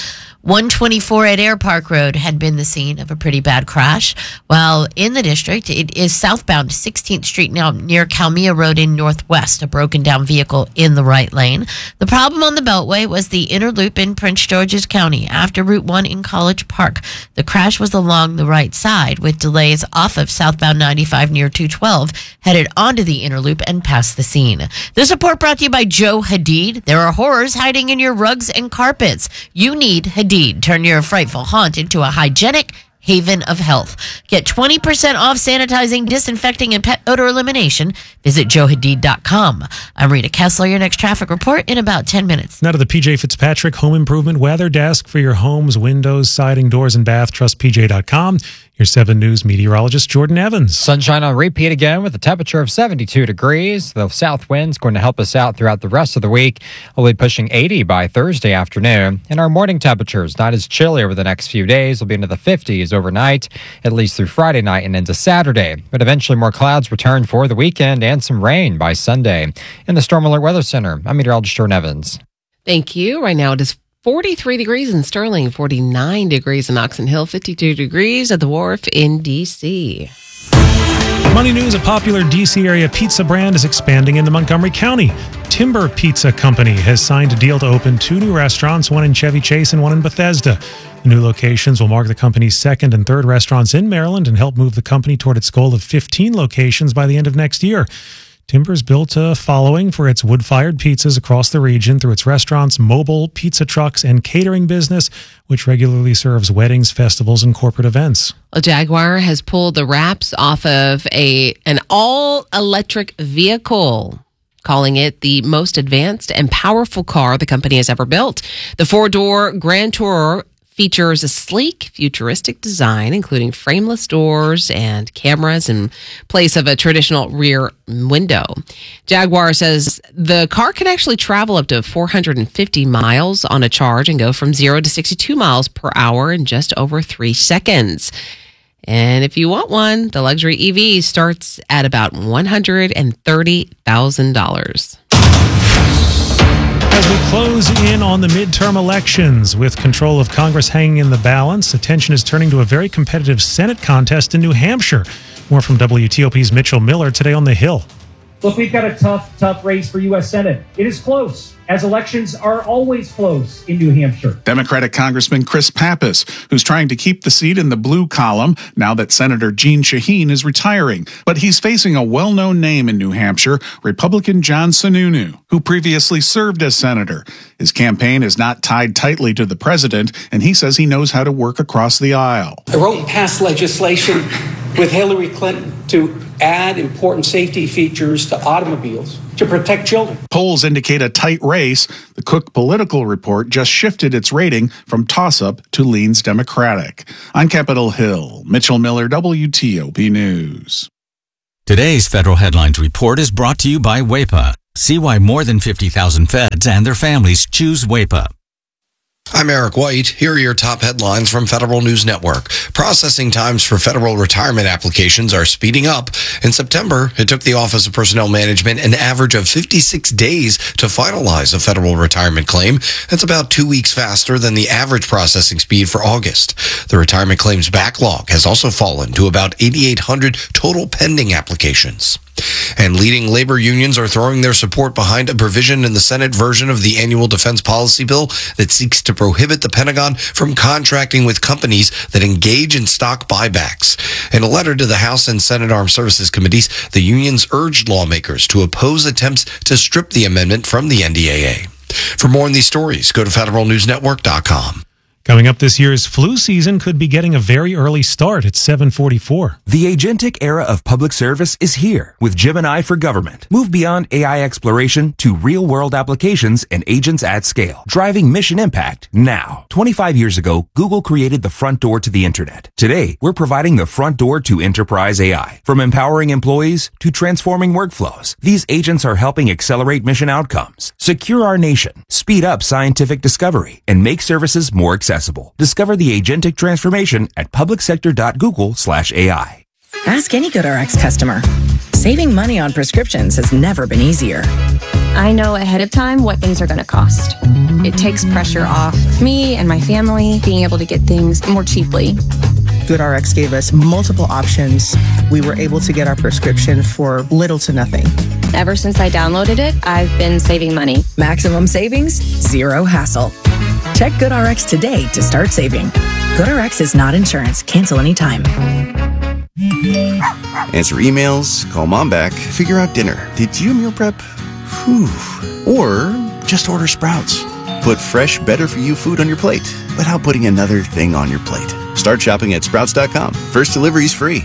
Speaker 1: 124 at Air Park Road had been the scene of a pretty bad crash. While in the district, it is southbound 16th Street now near Calmia Road in Northwest, a broken down vehicle in the right lane. The problem on the Beltway was the inner loop in Prince George's County after Route 1 in College Park. The crash was along the right side with delays off of southbound 95 near 212, headed onto the inner loop and past the scene. This report brought to you by Joe Hadid. There are horrors hiding in your rugs and carpets. You need Hadid. Turn your frightful haunt into a hygienic haven of health. Get 20% off sanitizing, disinfecting, and pet odor elimination. Visit joehadid.com. I'm Rita Kessler. Your next traffic report in about 10 minutes.
Speaker 4: Now to the PJ Fitzpatrick Home Improvement Weather Desk for your homes, windows, siding, doors, and bath. Trust PJ.com. Your 7 News meteorologist, Jordan Evans.
Speaker 21: Sunshine on repeat again with a temperature of 72 degrees. The south wind's going to help us out throughout the rest of the week. We'll be pushing 80 by Thursday afternoon. And our morning temperatures, not as chilly over the next few days. We'll be into the 50s overnight, at least through Friday night and into Saturday. But eventually more clouds return for the weekend and some rain by Sunday. In the Storm Alert Weather Center, I'm meteorologist Jordan Evans.
Speaker 7: Thank you. Right now it is 43 degrees in Sterling, 49 degrees in Oxon Hill, 52 degrees at the Wharf in D.C.
Speaker 4: Money news, a popular D.C. area pizza brand is expanding into Montgomery County. Timber Pizza Company has signed a deal to open 2 new restaurants, one in Chevy Chase and one in Bethesda. The new locations will mark the company's second and third restaurants in Maryland and help move the company toward its goal of 15 locations by the end of next year. Timber's built a following for its wood-fired pizzas across the region through its restaurants, mobile pizza trucks, and catering business, which regularly serves weddings, festivals, and corporate events.
Speaker 7: A Jaguar has pulled the wraps off of an all-electric vehicle, calling it the most advanced and powerful car the company has ever built. The 4-door Grand Tourer features a sleek, futuristic design, including frameless doors and cameras in place of a traditional rear window. Jaguar says the car can actually travel up to 450 miles on a charge and go from 0 to 62 miles per hour in just over 3 seconds. And if you want one, the luxury EV starts at about $130,000.
Speaker 4: As we close in on the midterm elections, with control of Congress hanging in the balance, attention is turning to a very competitive Senate contest in New Hampshire. More from WTOP's Mitchell Miller today on the Hill.
Speaker 22: Look, we've got a tough race for U.S. Senate. It is close, as elections are always close in New Hampshire.
Speaker 23: Democratic Congressman Chris Pappas, who's trying to keep the seat in the blue column now that Senator Jeanne Shaheen is retiring. But he's facing a well-known name in New Hampshire, Republican John Sununu, who previously served as senator. His campaign is not tied tightly to the president, and he says he knows how to work across the aisle.
Speaker 24: I wrote and passed legislation with Hillary Clinton to add important safety features to automobiles
Speaker 23: to protect children. Polls indicate a tight race. The Cook Political Report just shifted its rating from toss-up to leans Democratic. On Capitol Hill, Mitchell Miller, WTOP News.
Speaker 3: Today's Federal Headlines Report is brought to you by WAEPA. See why more than 50,000 feds and their families choose WAEPA.
Speaker 5: I'm Eric White. Here are your top headlines from Federal News Network. Processing times for federal retirement applications are speeding up. In September, it took the Office of Personnel Management an average of 56 days to finalize a federal retirement claim. That's about 2 weeks faster than the average processing speed for August. The retirement claims backlog has also fallen to about 8,800 total pending applications. And leading labor unions are throwing their support behind a provision in the Senate version of the annual defense policy bill that seeks to prohibit the Pentagon from contracting with companies that engage in stock buybacks. In a letter to the House and Senate Armed Services Committees, the unions urged lawmakers to oppose attempts to strip the amendment from the NDAA. For more on these stories, go to federalnewsnetwork.com.
Speaker 4: Coming up, this year's flu season could be getting a very early start at 7:44.
Speaker 8: The agentic era of public service is here with Gemini for Government. Move beyond AI exploration to real-world applications and agents at scale, driving mission impact now. 25 years ago, Google created the front door to the internet. Today, we're providing the front door to enterprise AI. From empowering employees to transforming workflows, these agents are helping accelerate mission outcomes, secure our nation, speed up scientific discovery, and make services more accessible. Discover the agentic transformation at publicsector.google/AI.
Speaker 10: Ask any GoodRx customer. Saving money on prescriptions has never been easier.
Speaker 24: I know ahead of time what things are going to cost. It takes pressure off me and my family being able to get things more cheaply.
Speaker 25: GoodRx gave us multiple options. We were able to get our prescription for little to nothing.
Speaker 24: Ever since I downloaded it, I've been saving money.
Speaker 10: Maximum savings, zero hassle. Check GoodRx today to start saving. GoodRx is not insurance. Cancel anytime.
Speaker 26: Answer emails, call mom back, figure out dinner. Did you meal prep? Whew. Or just order Sprouts. Put fresh, better-for-you food on your plate without putting another thing on your plate. Start shopping at Sprouts.com. First delivery's free.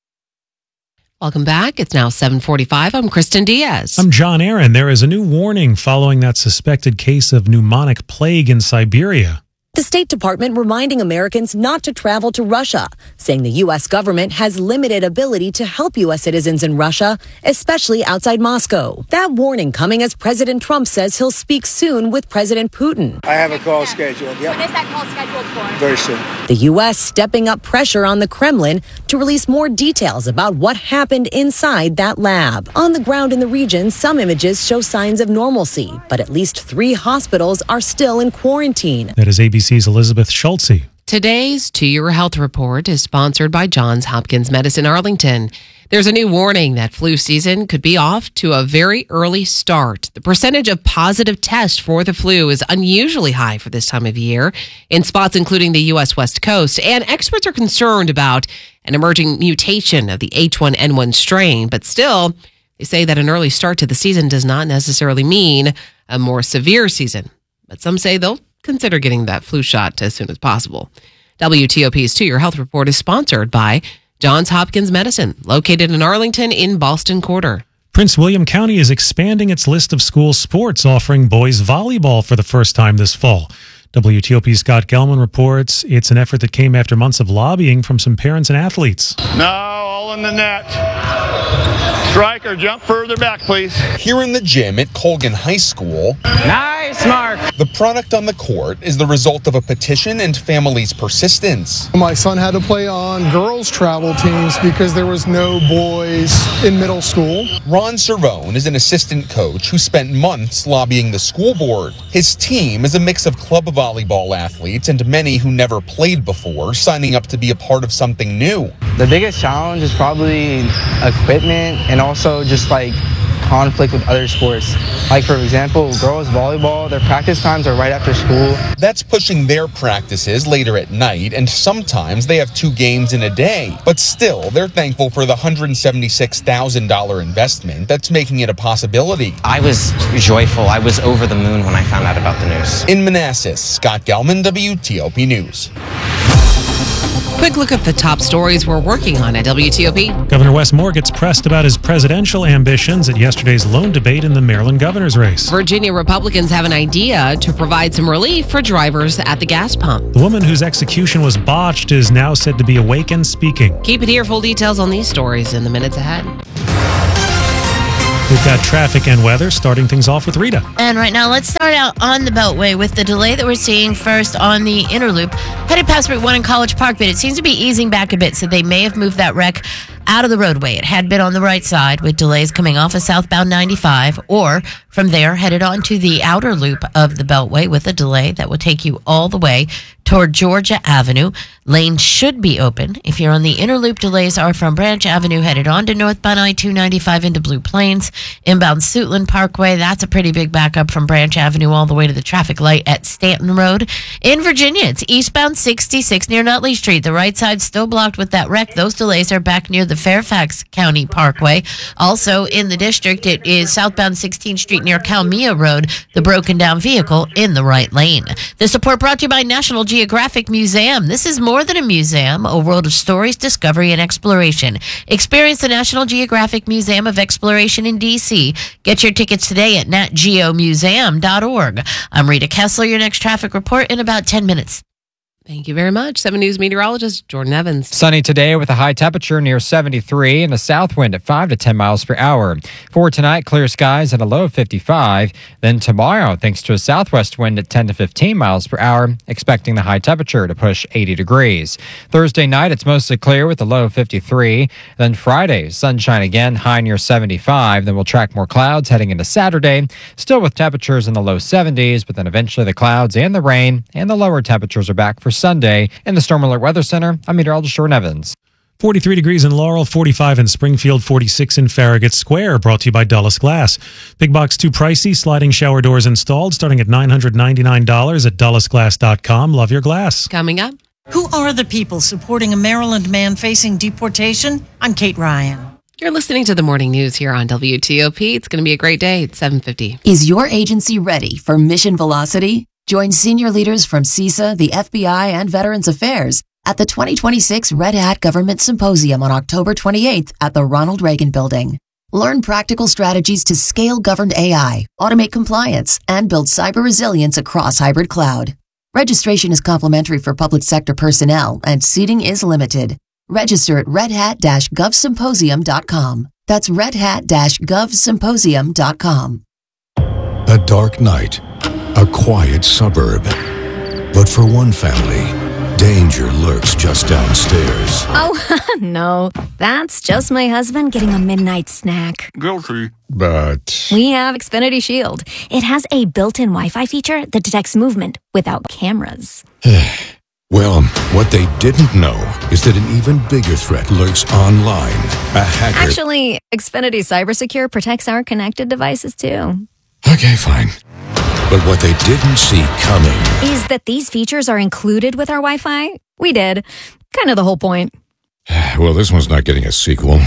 Speaker 7: Welcome back. It's now 7:45. I'm Kristen Diaz.
Speaker 4: I'm John Aaron. There is a new warning following that suspected case of pneumonic plague in Siberia.
Speaker 28: The State Department reminding Americans not to travel to Russia, saying the U.S. government has limited ability to help U.S. citizens in Russia, especially outside Moscow. That warning coming as President Trump says he'll speak soon with President Putin.
Speaker 29: I have a call scheduled. Yep.
Speaker 28: When is that call scheduled for?
Speaker 29: Very soon.
Speaker 28: The U.S. stepping up pressure on the Kremlin to release more details about what happened inside that lab. On the ground in the region, some images show signs of normalcy, but at least 3 hospitals are still in quarantine.
Speaker 4: That is ABC's Elizabeth Schultze.
Speaker 7: Today's To Your Health Report is sponsored by Johns Hopkins Medicine Arlington. There's a new warning that flu season could be off to a very early start. The percentage of positive tests for the flu is unusually high for this time of year in spots including the U.S. West Coast, and experts are concerned about an emerging mutation of the H1N1 strain. But still, they say that an early start to the season does not necessarily mean a more severe season. But some say they'll consider getting that flu shot as soon as possible. WTOP's To Your Health Report is sponsored by Johns Hopkins Medicine, located in Arlington in Ballston Quarter.
Speaker 4: Prince William County is expanding its list of school sports, offering boys volleyball for the first time this fall. WTOP's Scott Gelman reports it's an effort that came after months of lobbying from some parents and athletes.
Speaker 30: No, all in the net. Striker, jump further back, please.
Speaker 31: Here in the gym at Colgan High School.
Speaker 30: Nice, Mark.
Speaker 31: The product on the court is the result of a petition and families' persistence.
Speaker 32: My son had to play on girls' travel teams because there was no boys in middle school.
Speaker 31: Ron Cervone is an assistant coach who spent months lobbying the school board. His team is a mix of club volleyball athletes and many who never played before, signing up to be a part of something new.
Speaker 33: The biggest challenge is probably equipment and also just like conflict with other sports. Like for example, girls volleyball, their practice times are right after school.
Speaker 31: That's pushing their practices later at night, and sometimes they have 2 games in a day. But still, they're thankful for the $176,000 investment that's making it a possibility.
Speaker 34: I was joyful. I was over the moon when I found out about the news.
Speaker 31: In Manassas, Scott Gelman, WTOP News.
Speaker 7: Quick look at the top stories we're working on at WTOP.
Speaker 4: Governor Wes Moore gets pressed about his presidential ambitions at yesterday's lone debate in the Maryland governor's race.
Speaker 7: Virginia Republicans have an idea to provide some relief for drivers at the gas pump.
Speaker 4: The woman whose execution was botched is now said to be awake and speaking.
Speaker 7: Keep it here. Full details on these stories in the minutes ahead.
Speaker 4: We've got traffic and weather, starting things off with Rita.
Speaker 1: And right now, let's start out on the Beltway with the delay that we're seeing first on the inner loop, headed past Route 1 in College Park, but it seems to be easing back a bit, so they may have moved that wreck out of the roadway. It had been on the right side with delays coming off of southbound 95, or from there headed on to the outer loop of the Beltway with a delay that will take you all the way toward Georgia Avenue. Lanes should be open. If you're on the inner loop, delays are from Branch Avenue headed on to northbound I-295 into Blue Plains. Inbound Suitland Parkway, that's a pretty big backup from Branch Avenue all the way to the traffic light at Stanton Road. In Virginia, it's eastbound 66 near Nutley Street. The right side's still blocked with that wreck. Those delays are back near the Fairfax County Parkway. Also in the district, it is southbound 16th Street near Calmia Road, the broken down vehicle in the right lane. This report brought to you by National Geographic Museum. This is more than a museum, a world of stories, discovery, and exploration. Experience the National Geographic Museum of Exploration in D.C. Get your tickets today at natgeomuseum.org. I'm Rita Kessler, your next traffic report in about 10 minutes.
Speaker 7: Thank you very much. 7 News meteorologist Jordan Evans.
Speaker 21: Sunny today with a high temperature near 73 and a south wind at 5 to 10 miles per hour. For tonight, clear skies and a low of 55. Then tomorrow, thanks to a southwest wind at 10 to 15 miles per hour, expecting the high temperature to push 80 degrees. Thursday night, it's mostly clear with a low of 53. Then Friday, sunshine again, high near 75. Then we'll track more clouds heading into Saturday, still with temperatures in the low 70s, but then eventually the clouds and the rain and the lower temperatures are back for Sunday. In the Storm Alert Weather Center, I'm meteorologist Jordan Evans.
Speaker 4: 43 degrees in Laurel, 45 in Springfield, 46 in Farragut Square, brought to you by Dulles Glass. Big box too pricey, sliding shower doors installed, starting at $999 at DullesGlass.com. Love your glass.
Speaker 7: Coming up.
Speaker 2: Who are the people supporting a Maryland man facing deportation? I'm Kate Ryan.
Speaker 7: You're listening to the morning news here on WTOP. It's going to be a great day. It's 7:50.
Speaker 6: Is your agency ready for mission velocity? Join senior leaders from CISA, the FBI, and Veterans Affairs at the 2026 Red Hat Government Symposium on October 28th at the Ronald Reagan Building. Learn practical strategies to scale governed AI, automate compliance, and build cyber resilience across hybrid cloud. Registration is complimentary for public sector personnel, and seating is limited. Register at redhat-govsymposium.com. That's redhat-govsymposium.com.
Speaker 9: A dark night. A quiet suburb. But for one family, danger lurks just downstairs.
Speaker 11: Oh, no. That's just my husband getting a midnight snack.
Speaker 9: Guilty. But
Speaker 11: We have Xfinity Shield. It has a built-in Wi-Fi feature that detects movement without cameras.
Speaker 9: well, what they didn't know is that an even bigger threat lurks online. A hacker.
Speaker 11: Actually, Xfinity CyberSecure protects our connected devices, too.
Speaker 9: Okay, fine. But what they didn't see coming
Speaker 11: is that these features are included with our Wi-Fi. We did. Kind of the whole point.
Speaker 9: Well, this one's not getting a sequel.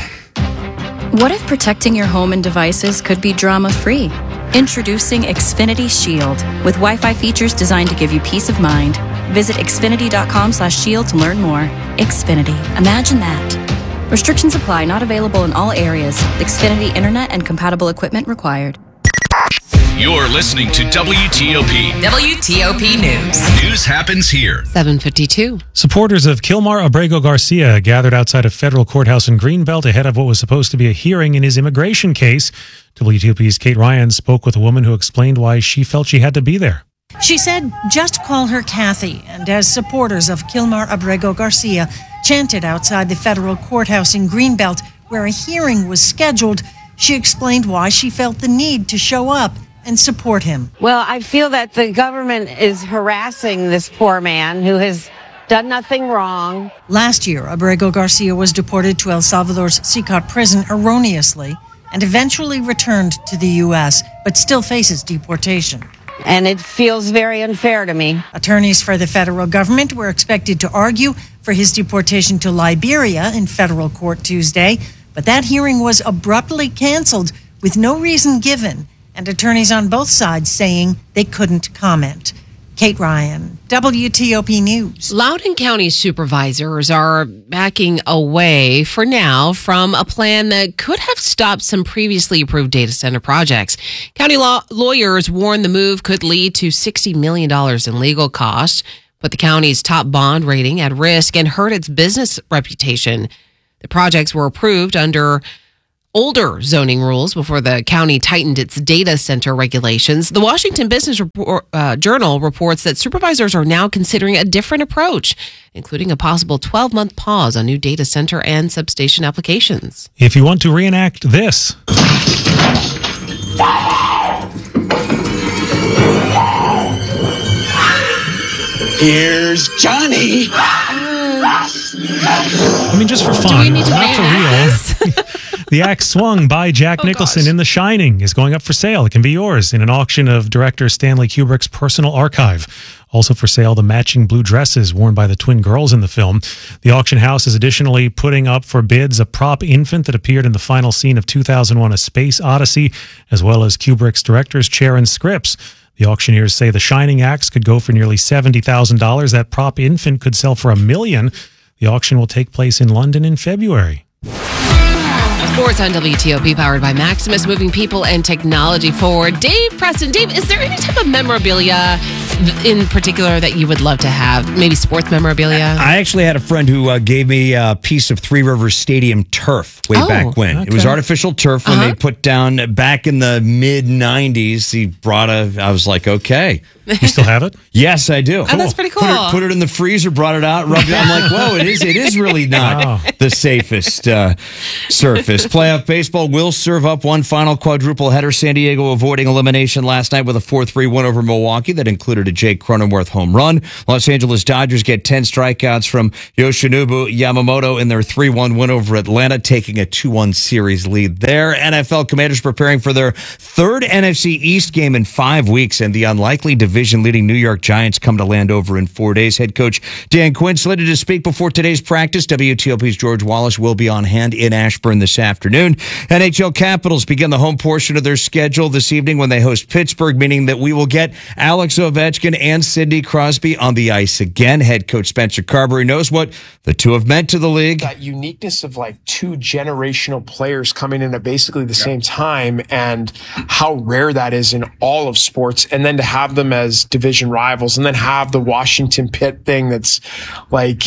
Speaker 12: What if protecting your home and devices could be drama-free? Introducing Xfinity Shield with Wi-Fi features designed to give you peace of mind. Visit xfinity.com/shield to learn more. Xfinity. Imagine that. Restrictions apply. Not available in all areas. Xfinity Internet and compatible equipment required. You're listening to WTOP.
Speaker 7: WTOP News.
Speaker 12: News happens here.
Speaker 7: 7:52.
Speaker 4: Supporters of Kilmar Abrego Garcia gathered outside a federal courthouse in Greenbelt ahead of what was supposed to be a hearing in his immigration case. WTOP's Kate Ryan spoke with a woman who explained why she felt she had to be there.
Speaker 2: She said, just call her Kathy. And as supporters of Kilmar Abrego Garcia chanted outside the federal courthouse in Greenbelt, where a hearing was scheduled, she explained why she felt the need to show up and support him.
Speaker 13: Well, I feel that the government is harassing this poor man who has done nothing wrong.
Speaker 2: Last year, Abrego Garcia was deported to El Salvador's Sicat prison erroneously and eventually returned to the U.S., but still faces deportation.
Speaker 13: And it feels very unfair to me.
Speaker 2: Attorneys for the federal government were expected to argue for his deportation to Liberia in federal court Tuesday, but that hearing was abruptly canceled with no reason given, and attorneys on both sides saying they couldn't comment. Kate Ryan, WTOP News.
Speaker 7: Loudoun County supervisors are backing away for now from a plan that could have stopped some previously approved data center projects. County lawyers warn the move could lead to $60 million in legal costs, put the county's top bond rating at risk, and hurt its business reputation. The projects were approved under older zoning rules before the county tightened its data center regulations. The Washington Business Journal reports that supervisors are now considering a different approach, including a possible 12-month pause on new data center and substation applications.
Speaker 4: If you want to reenact this.
Speaker 3: Here's Johnny.
Speaker 4: I mean, just for fun, not for real. The axe swung by Jack Nicholson in The Shining is going up for sale. It can be yours in an auction of director Stanley Kubrick's personal archive. Also for sale, the matching blue dresses worn by the twin girls in the film. The auction house is additionally putting up for bids a prop infant that appeared in the final scene of 2001: A Space Odyssey, as well as Kubrick's director's chair and scripts. The auctioneers say the Shining axe could go for nearly $70,000. That prop infant could sell for $1 million. The auction will take place in London in February.
Speaker 7: Sports on WTOP, powered by Maximus, moving people and technology forward. Dave Preston. Dave, is there any type of memorabilia in particular that you would love to have? Maybe sports memorabilia?
Speaker 5: I actually had a friend who gave me a piece of Three Rivers Stadium turf way back when. Okay. It was artificial turf when they put down back in the mid-'90s. He brought I was like, okay.
Speaker 4: You still have it?
Speaker 5: Yes, I do.
Speaker 7: Oh, that's pretty cool.
Speaker 5: Put it in the freezer, brought it out, rubbed it. I'm like, whoa, it is really not the safest surface. Playoff baseball will serve up one final quadruple header. San Diego avoiding elimination last night with a 4-3 win over Milwaukee that included a Jake Cronenworth home run. Los Angeles Dodgers get 10 strikeouts from Yoshinobu Yamamoto in their 3-1 win over Atlanta, taking a 2-1 series lead there. NFL Commanders preparing for their third NFC East game in 5 weeks, and the unlikely division-leading New York Giants come to Landover in 4 days. Head coach Dan Quinn slated to speak before today's practice. WTOP's George Wallace will be on hand in Ashburn this afternoon. NHL Capitals begin the home portion of their schedule this evening when they host Pittsburgh, meaning that we will get Alex Ovechkin and Sidney Crosby on the ice again. Head coach Spencer Carberry knows what the two have meant to the league.
Speaker 8: That uniqueness of like two generational players coming in at basically the same time, and how rare that is in all of sports, and then to have them as division rivals, and then have the Washington Pitt thing that's like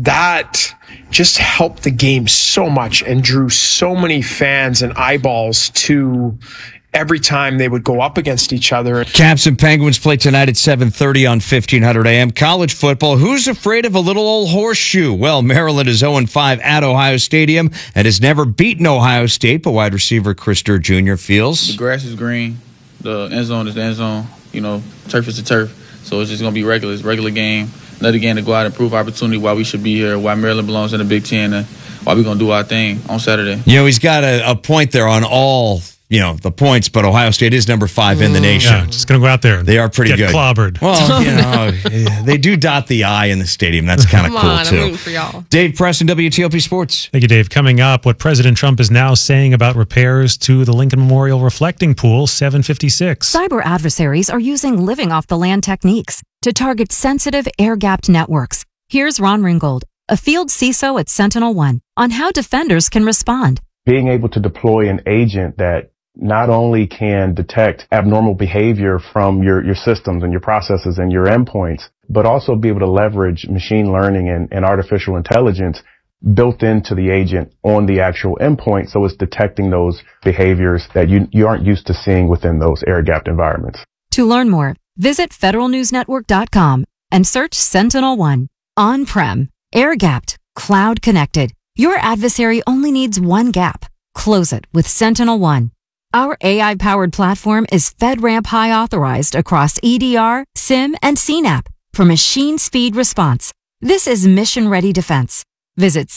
Speaker 8: that just helped the game so much and drew so many fans and eyeballs to every time they would go up against each other.
Speaker 5: Caps and Penguins play tonight at 7:30 on 1500 AM. College football, who's afraid of a little old horseshoe? Well, Maryland is 0-5 at Ohio Stadium and has never beaten Ohio State, but wide receiver Chris Durr Jr. feels
Speaker 14: the grass is green, the end zone is the end zone, turf is the turf, so it's just going to be regular. It's a regular game. Another game to go out and prove opportunity why we should be here, why Maryland belongs in the Big Ten, and why we're going to do our thing on Saturday.
Speaker 5: He's got a point there on all, the points, but Ohio State is number 5 in the nation.
Speaker 4: Yeah, just going to go out there.
Speaker 5: They are pretty
Speaker 4: get
Speaker 5: good.
Speaker 4: Clobbered.
Speaker 5: Well, they do dot the I in the stadium. That's kind of cool, too.
Speaker 7: I'm rooting for y'all.
Speaker 5: Dave Preston, WTOP Sports.
Speaker 4: Thank you, Dave. Coming up, what President Trump is now saying about repairs to the Lincoln Memorial Reflecting Pool, 7:56.
Speaker 15: Cyber adversaries are using living off the land techniques to target sensitive air-gapped networks. Here's Ron Ringgold, a field CISO at Sentinel One, on how defenders can respond.
Speaker 16: Being able to deploy an agent that not only can detect abnormal behavior from your systems and your processes and your endpoints, but also be able to leverage machine learning and artificial intelligence built into the agent on the actual endpoint, so it's detecting those behaviors that you aren't used to seeing within those air-gapped environments.
Speaker 15: To learn more, visit federalnewsnetwork.com and search Sentinel One. On-prem, air-gapped, cloud-connected. Your adversary only needs one gap. Close it with Sentinel One. Our AI-powered platform is FedRAMP High authorized across EDR, SIM, and CNAP for machine speed response. This is mission-ready defense. Visit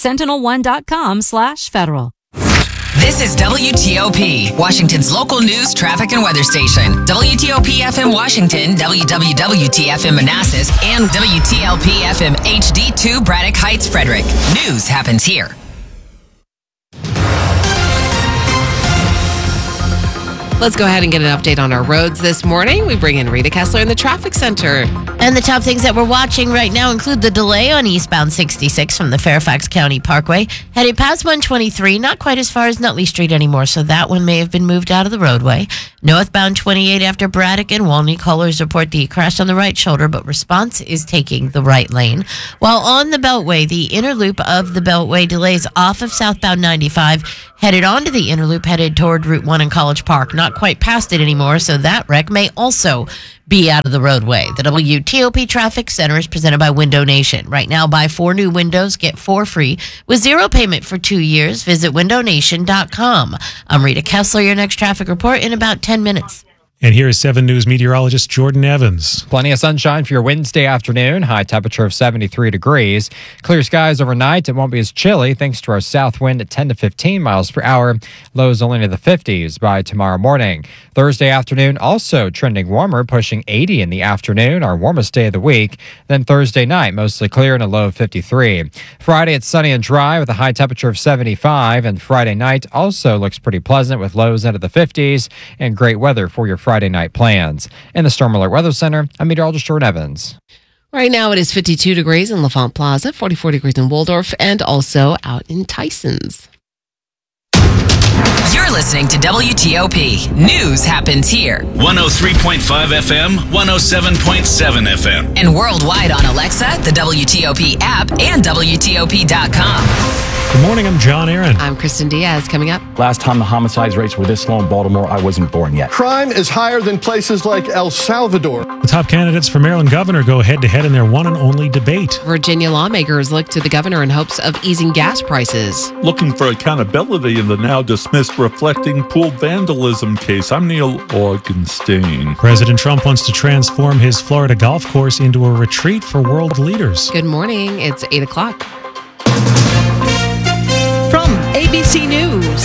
Speaker 15: sentinel1.com/federal.
Speaker 17: This is WTOP, Washington's local news, traffic, and weather station. WTOP FM Washington, WWWT FM Manassas, and WTLP FM HD2 Braddock Heights, Frederick. News happens here.
Speaker 7: Let's go ahead and get an update on our roads this morning. We bring in Rita Kessler in the traffic center.
Speaker 1: And the top things that we're watching right now include the delay on eastbound 66 from the Fairfax County Parkway. Headed past 123, not quite as far as Nutley Street anymore, so that one may have been moved out of the roadway. Northbound 28 after Braddock and Walney, callers report the crash on the right shoulder, but response is taking the right lane. While on the Beltway, the inner loop of the Beltway delays off of southbound 95, headed onto the inner loop, headed toward Route 1 in College Park. Not quite past it anymore, so that wreck may also be out of the roadway. The WTOP Traffic Center is presented by Window Nation. Right now, buy 4 new windows, get 4 free with 0 payment for 2 years. Visit windownation.com. I'm Rita Kessler, your next traffic report in about 10 minutes.
Speaker 4: And here is 7 News meteorologist Jordan Evans.
Speaker 21: Plenty of sunshine for your Wednesday afternoon. High temperature of 73 degrees. Clear skies overnight. It won't be as chilly thanks to our south wind at 10 to 15 miles per hour. Lows only into the 50s by tomorrow morning. Thursday afternoon also trending warmer, pushing 80 in the afternoon, our warmest day of the week. Then Thursday night, mostly clear and a low of 53. Friday, it's sunny and dry with a high temperature of 75. And Friday night also looks pretty pleasant with lows into the 50s and great weather for your Friday night plans. In the Storm Alert Weather Center, I'm meteorologist Jordan Evans.
Speaker 7: Right now it is 52 degrees in LaFont Plaza, 44 degrees in Waldorf, and also out in Tysons.
Speaker 17: You're listening to WTOP. News happens here.
Speaker 10: 103.5 FM, 107.7 FM.
Speaker 17: And worldwide on Alexa, the WTOP app, and WTOP.com.
Speaker 4: Good morning, I'm John Aaron.
Speaker 7: I'm Kristen Diaz. Coming up.
Speaker 18: Last time the homicide rates were this low in Baltimore, I wasn't born yet.
Speaker 19: Crime is higher than places like El Salvador.
Speaker 4: The top candidates for Maryland governor go head-to-head in their one and only debate.
Speaker 7: Virginia lawmakers look to the governor in hopes of easing gas prices.
Speaker 20: Looking for accountability in the now dismissed reflecting pool vandalism case. I'm Neil Augenstein.
Speaker 4: President Trump wants to transform his Florida golf course into a retreat for world leaders.
Speaker 7: Good morning. It's 8 o'clock.
Speaker 2: From ABC News,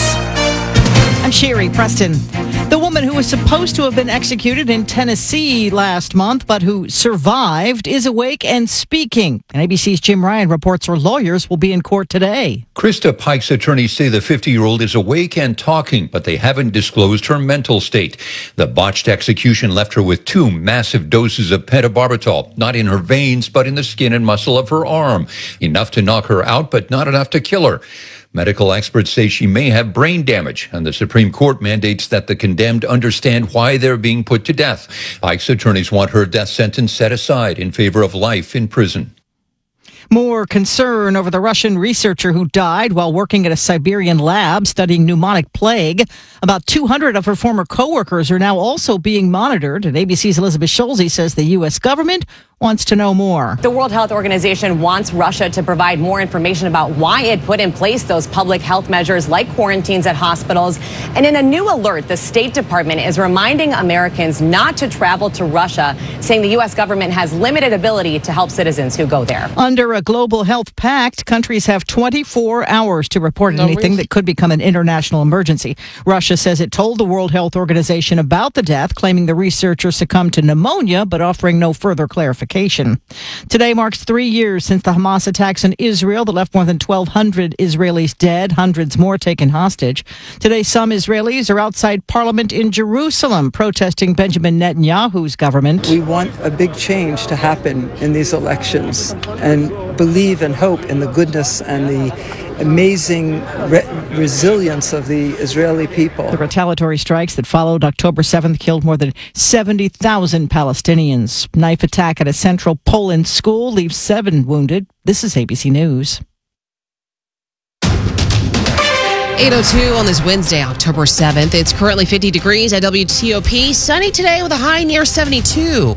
Speaker 2: I'm Sherry Preston. The woman who was supposed to have been executed in Tennessee last month, but who survived, is awake and speaking. And ABC's Jim Ryan reports her lawyers will be in court today.
Speaker 22: Krista Pike's attorneys say the 50-year-old is awake and talking, but they haven't disclosed her mental state. The botched execution left her with 2 massive doses of pentobarbital, not in her veins, but in the skin and muscle of her arm. Enough to knock her out, but not enough to kill her. Medical experts say she may have brain damage, and the Supreme Court mandates that the condemned understand why they're being put to death. Pike's attorneys want her death sentence set aside in favor of life in prison.
Speaker 2: More concern over the Russian researcher who died while working at a Siberian lab studying pneumonic plague. About 200 of her former coworkers are now also being monitored. And ABC's Elizabeth Schulze says the U.S. government wants to know more.
Speaker 23: The World Health Organization wants Russia to provide more information about why it put in place those public health measures like quarantines at hospitals. And in a new alert, the State Department is reminding Americans not to travel to Russia, saying the U.S. government has limited ability to help citizens who go there.
Speaker 2: Under a global health pact, countries have 24 hours to report anything that could become an international emergency. Russia says it told the World Health Organization about the death, claiming the researcher succumbed to pneumonia, but offering no further clarification. Today marks 3 years since the Hamas attacks in Israel that left more than 1,200 Israelis dead, hundreds more taken hostage. Today, some Israelis are outside Parliament in Jerusalem protesting Benjamin Netanyahu's government.
Speaker 24: We want a big change to happen in these elections and believe and hope in the goodness and the amazing resilience of the Israeli people.
Speaker 2: The retaliatory strikes that followed October 7th killed more than 70,000 Palestinians. Knife attack at a central Poland school leaves 7 wounded. This is ABC News.
Speaker 7: 8:02 on this Wednesday, October 7th. It's currently 50 degrees at WTOP. Sunny today with a high near 72.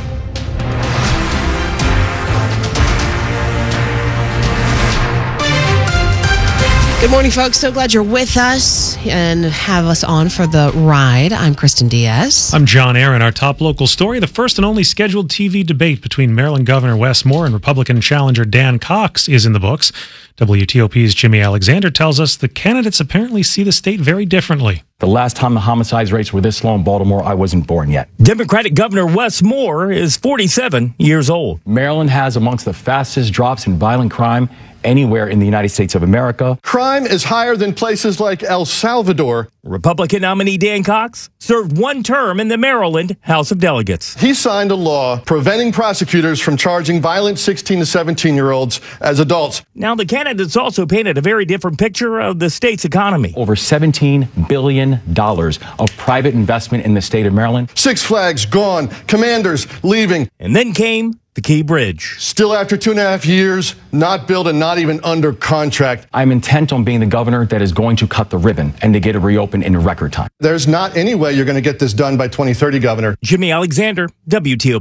Speaker 7: Good morning, folks. So glad you're with us and have us on for the ride. I'm Kristen Diaz.
Speaker 4: I'm John Aaron. Our top local story, the first and only scheduled TV debate between Maryland Governor Wes Moore and Republican challenger Dan Cox is in the books. WTOP's Jimmy Alexander tells us the candidates apparently see the state very differently.
Speaker 18: The last time the homicide rates were this low in Baltimore, I wasn't born yet.
Speaker 25: Democratic Governor Wes Moore is 47 years old.
Speaker 18: Maryland has amongst the fastest drops in violent crime anywhere in the United States of America.
Speaker 19: Crime is higher than places like El Salvador.
Speaker 25: Republican nominee Dan Cox served one term in the Maryland House of Delegates.
Speaker 19: He signed a law preventing prosecutors from charging violent 16 to 17-year-olds as adults.
Speaker 25: Now, the candidates also painted a very different picture of the state's economy.
Speaker 18: Over $17 billion of private investment in the state of Maryland.
Speaker 19: Six Flags gone, Commanders leaving.
Speaker 25: And then came the Key Bridge.
Speaker 19: Still after 2.5 years, not built and not even under contract.
Speaker 18: I'm intent on being the governor that is going to cut the ribbon and to get it reopened in record time.
Speaker 19: There's not any way you're going to get this done by 2030, Governor.
Speaker 25: Jimmy Alexander, WTOP.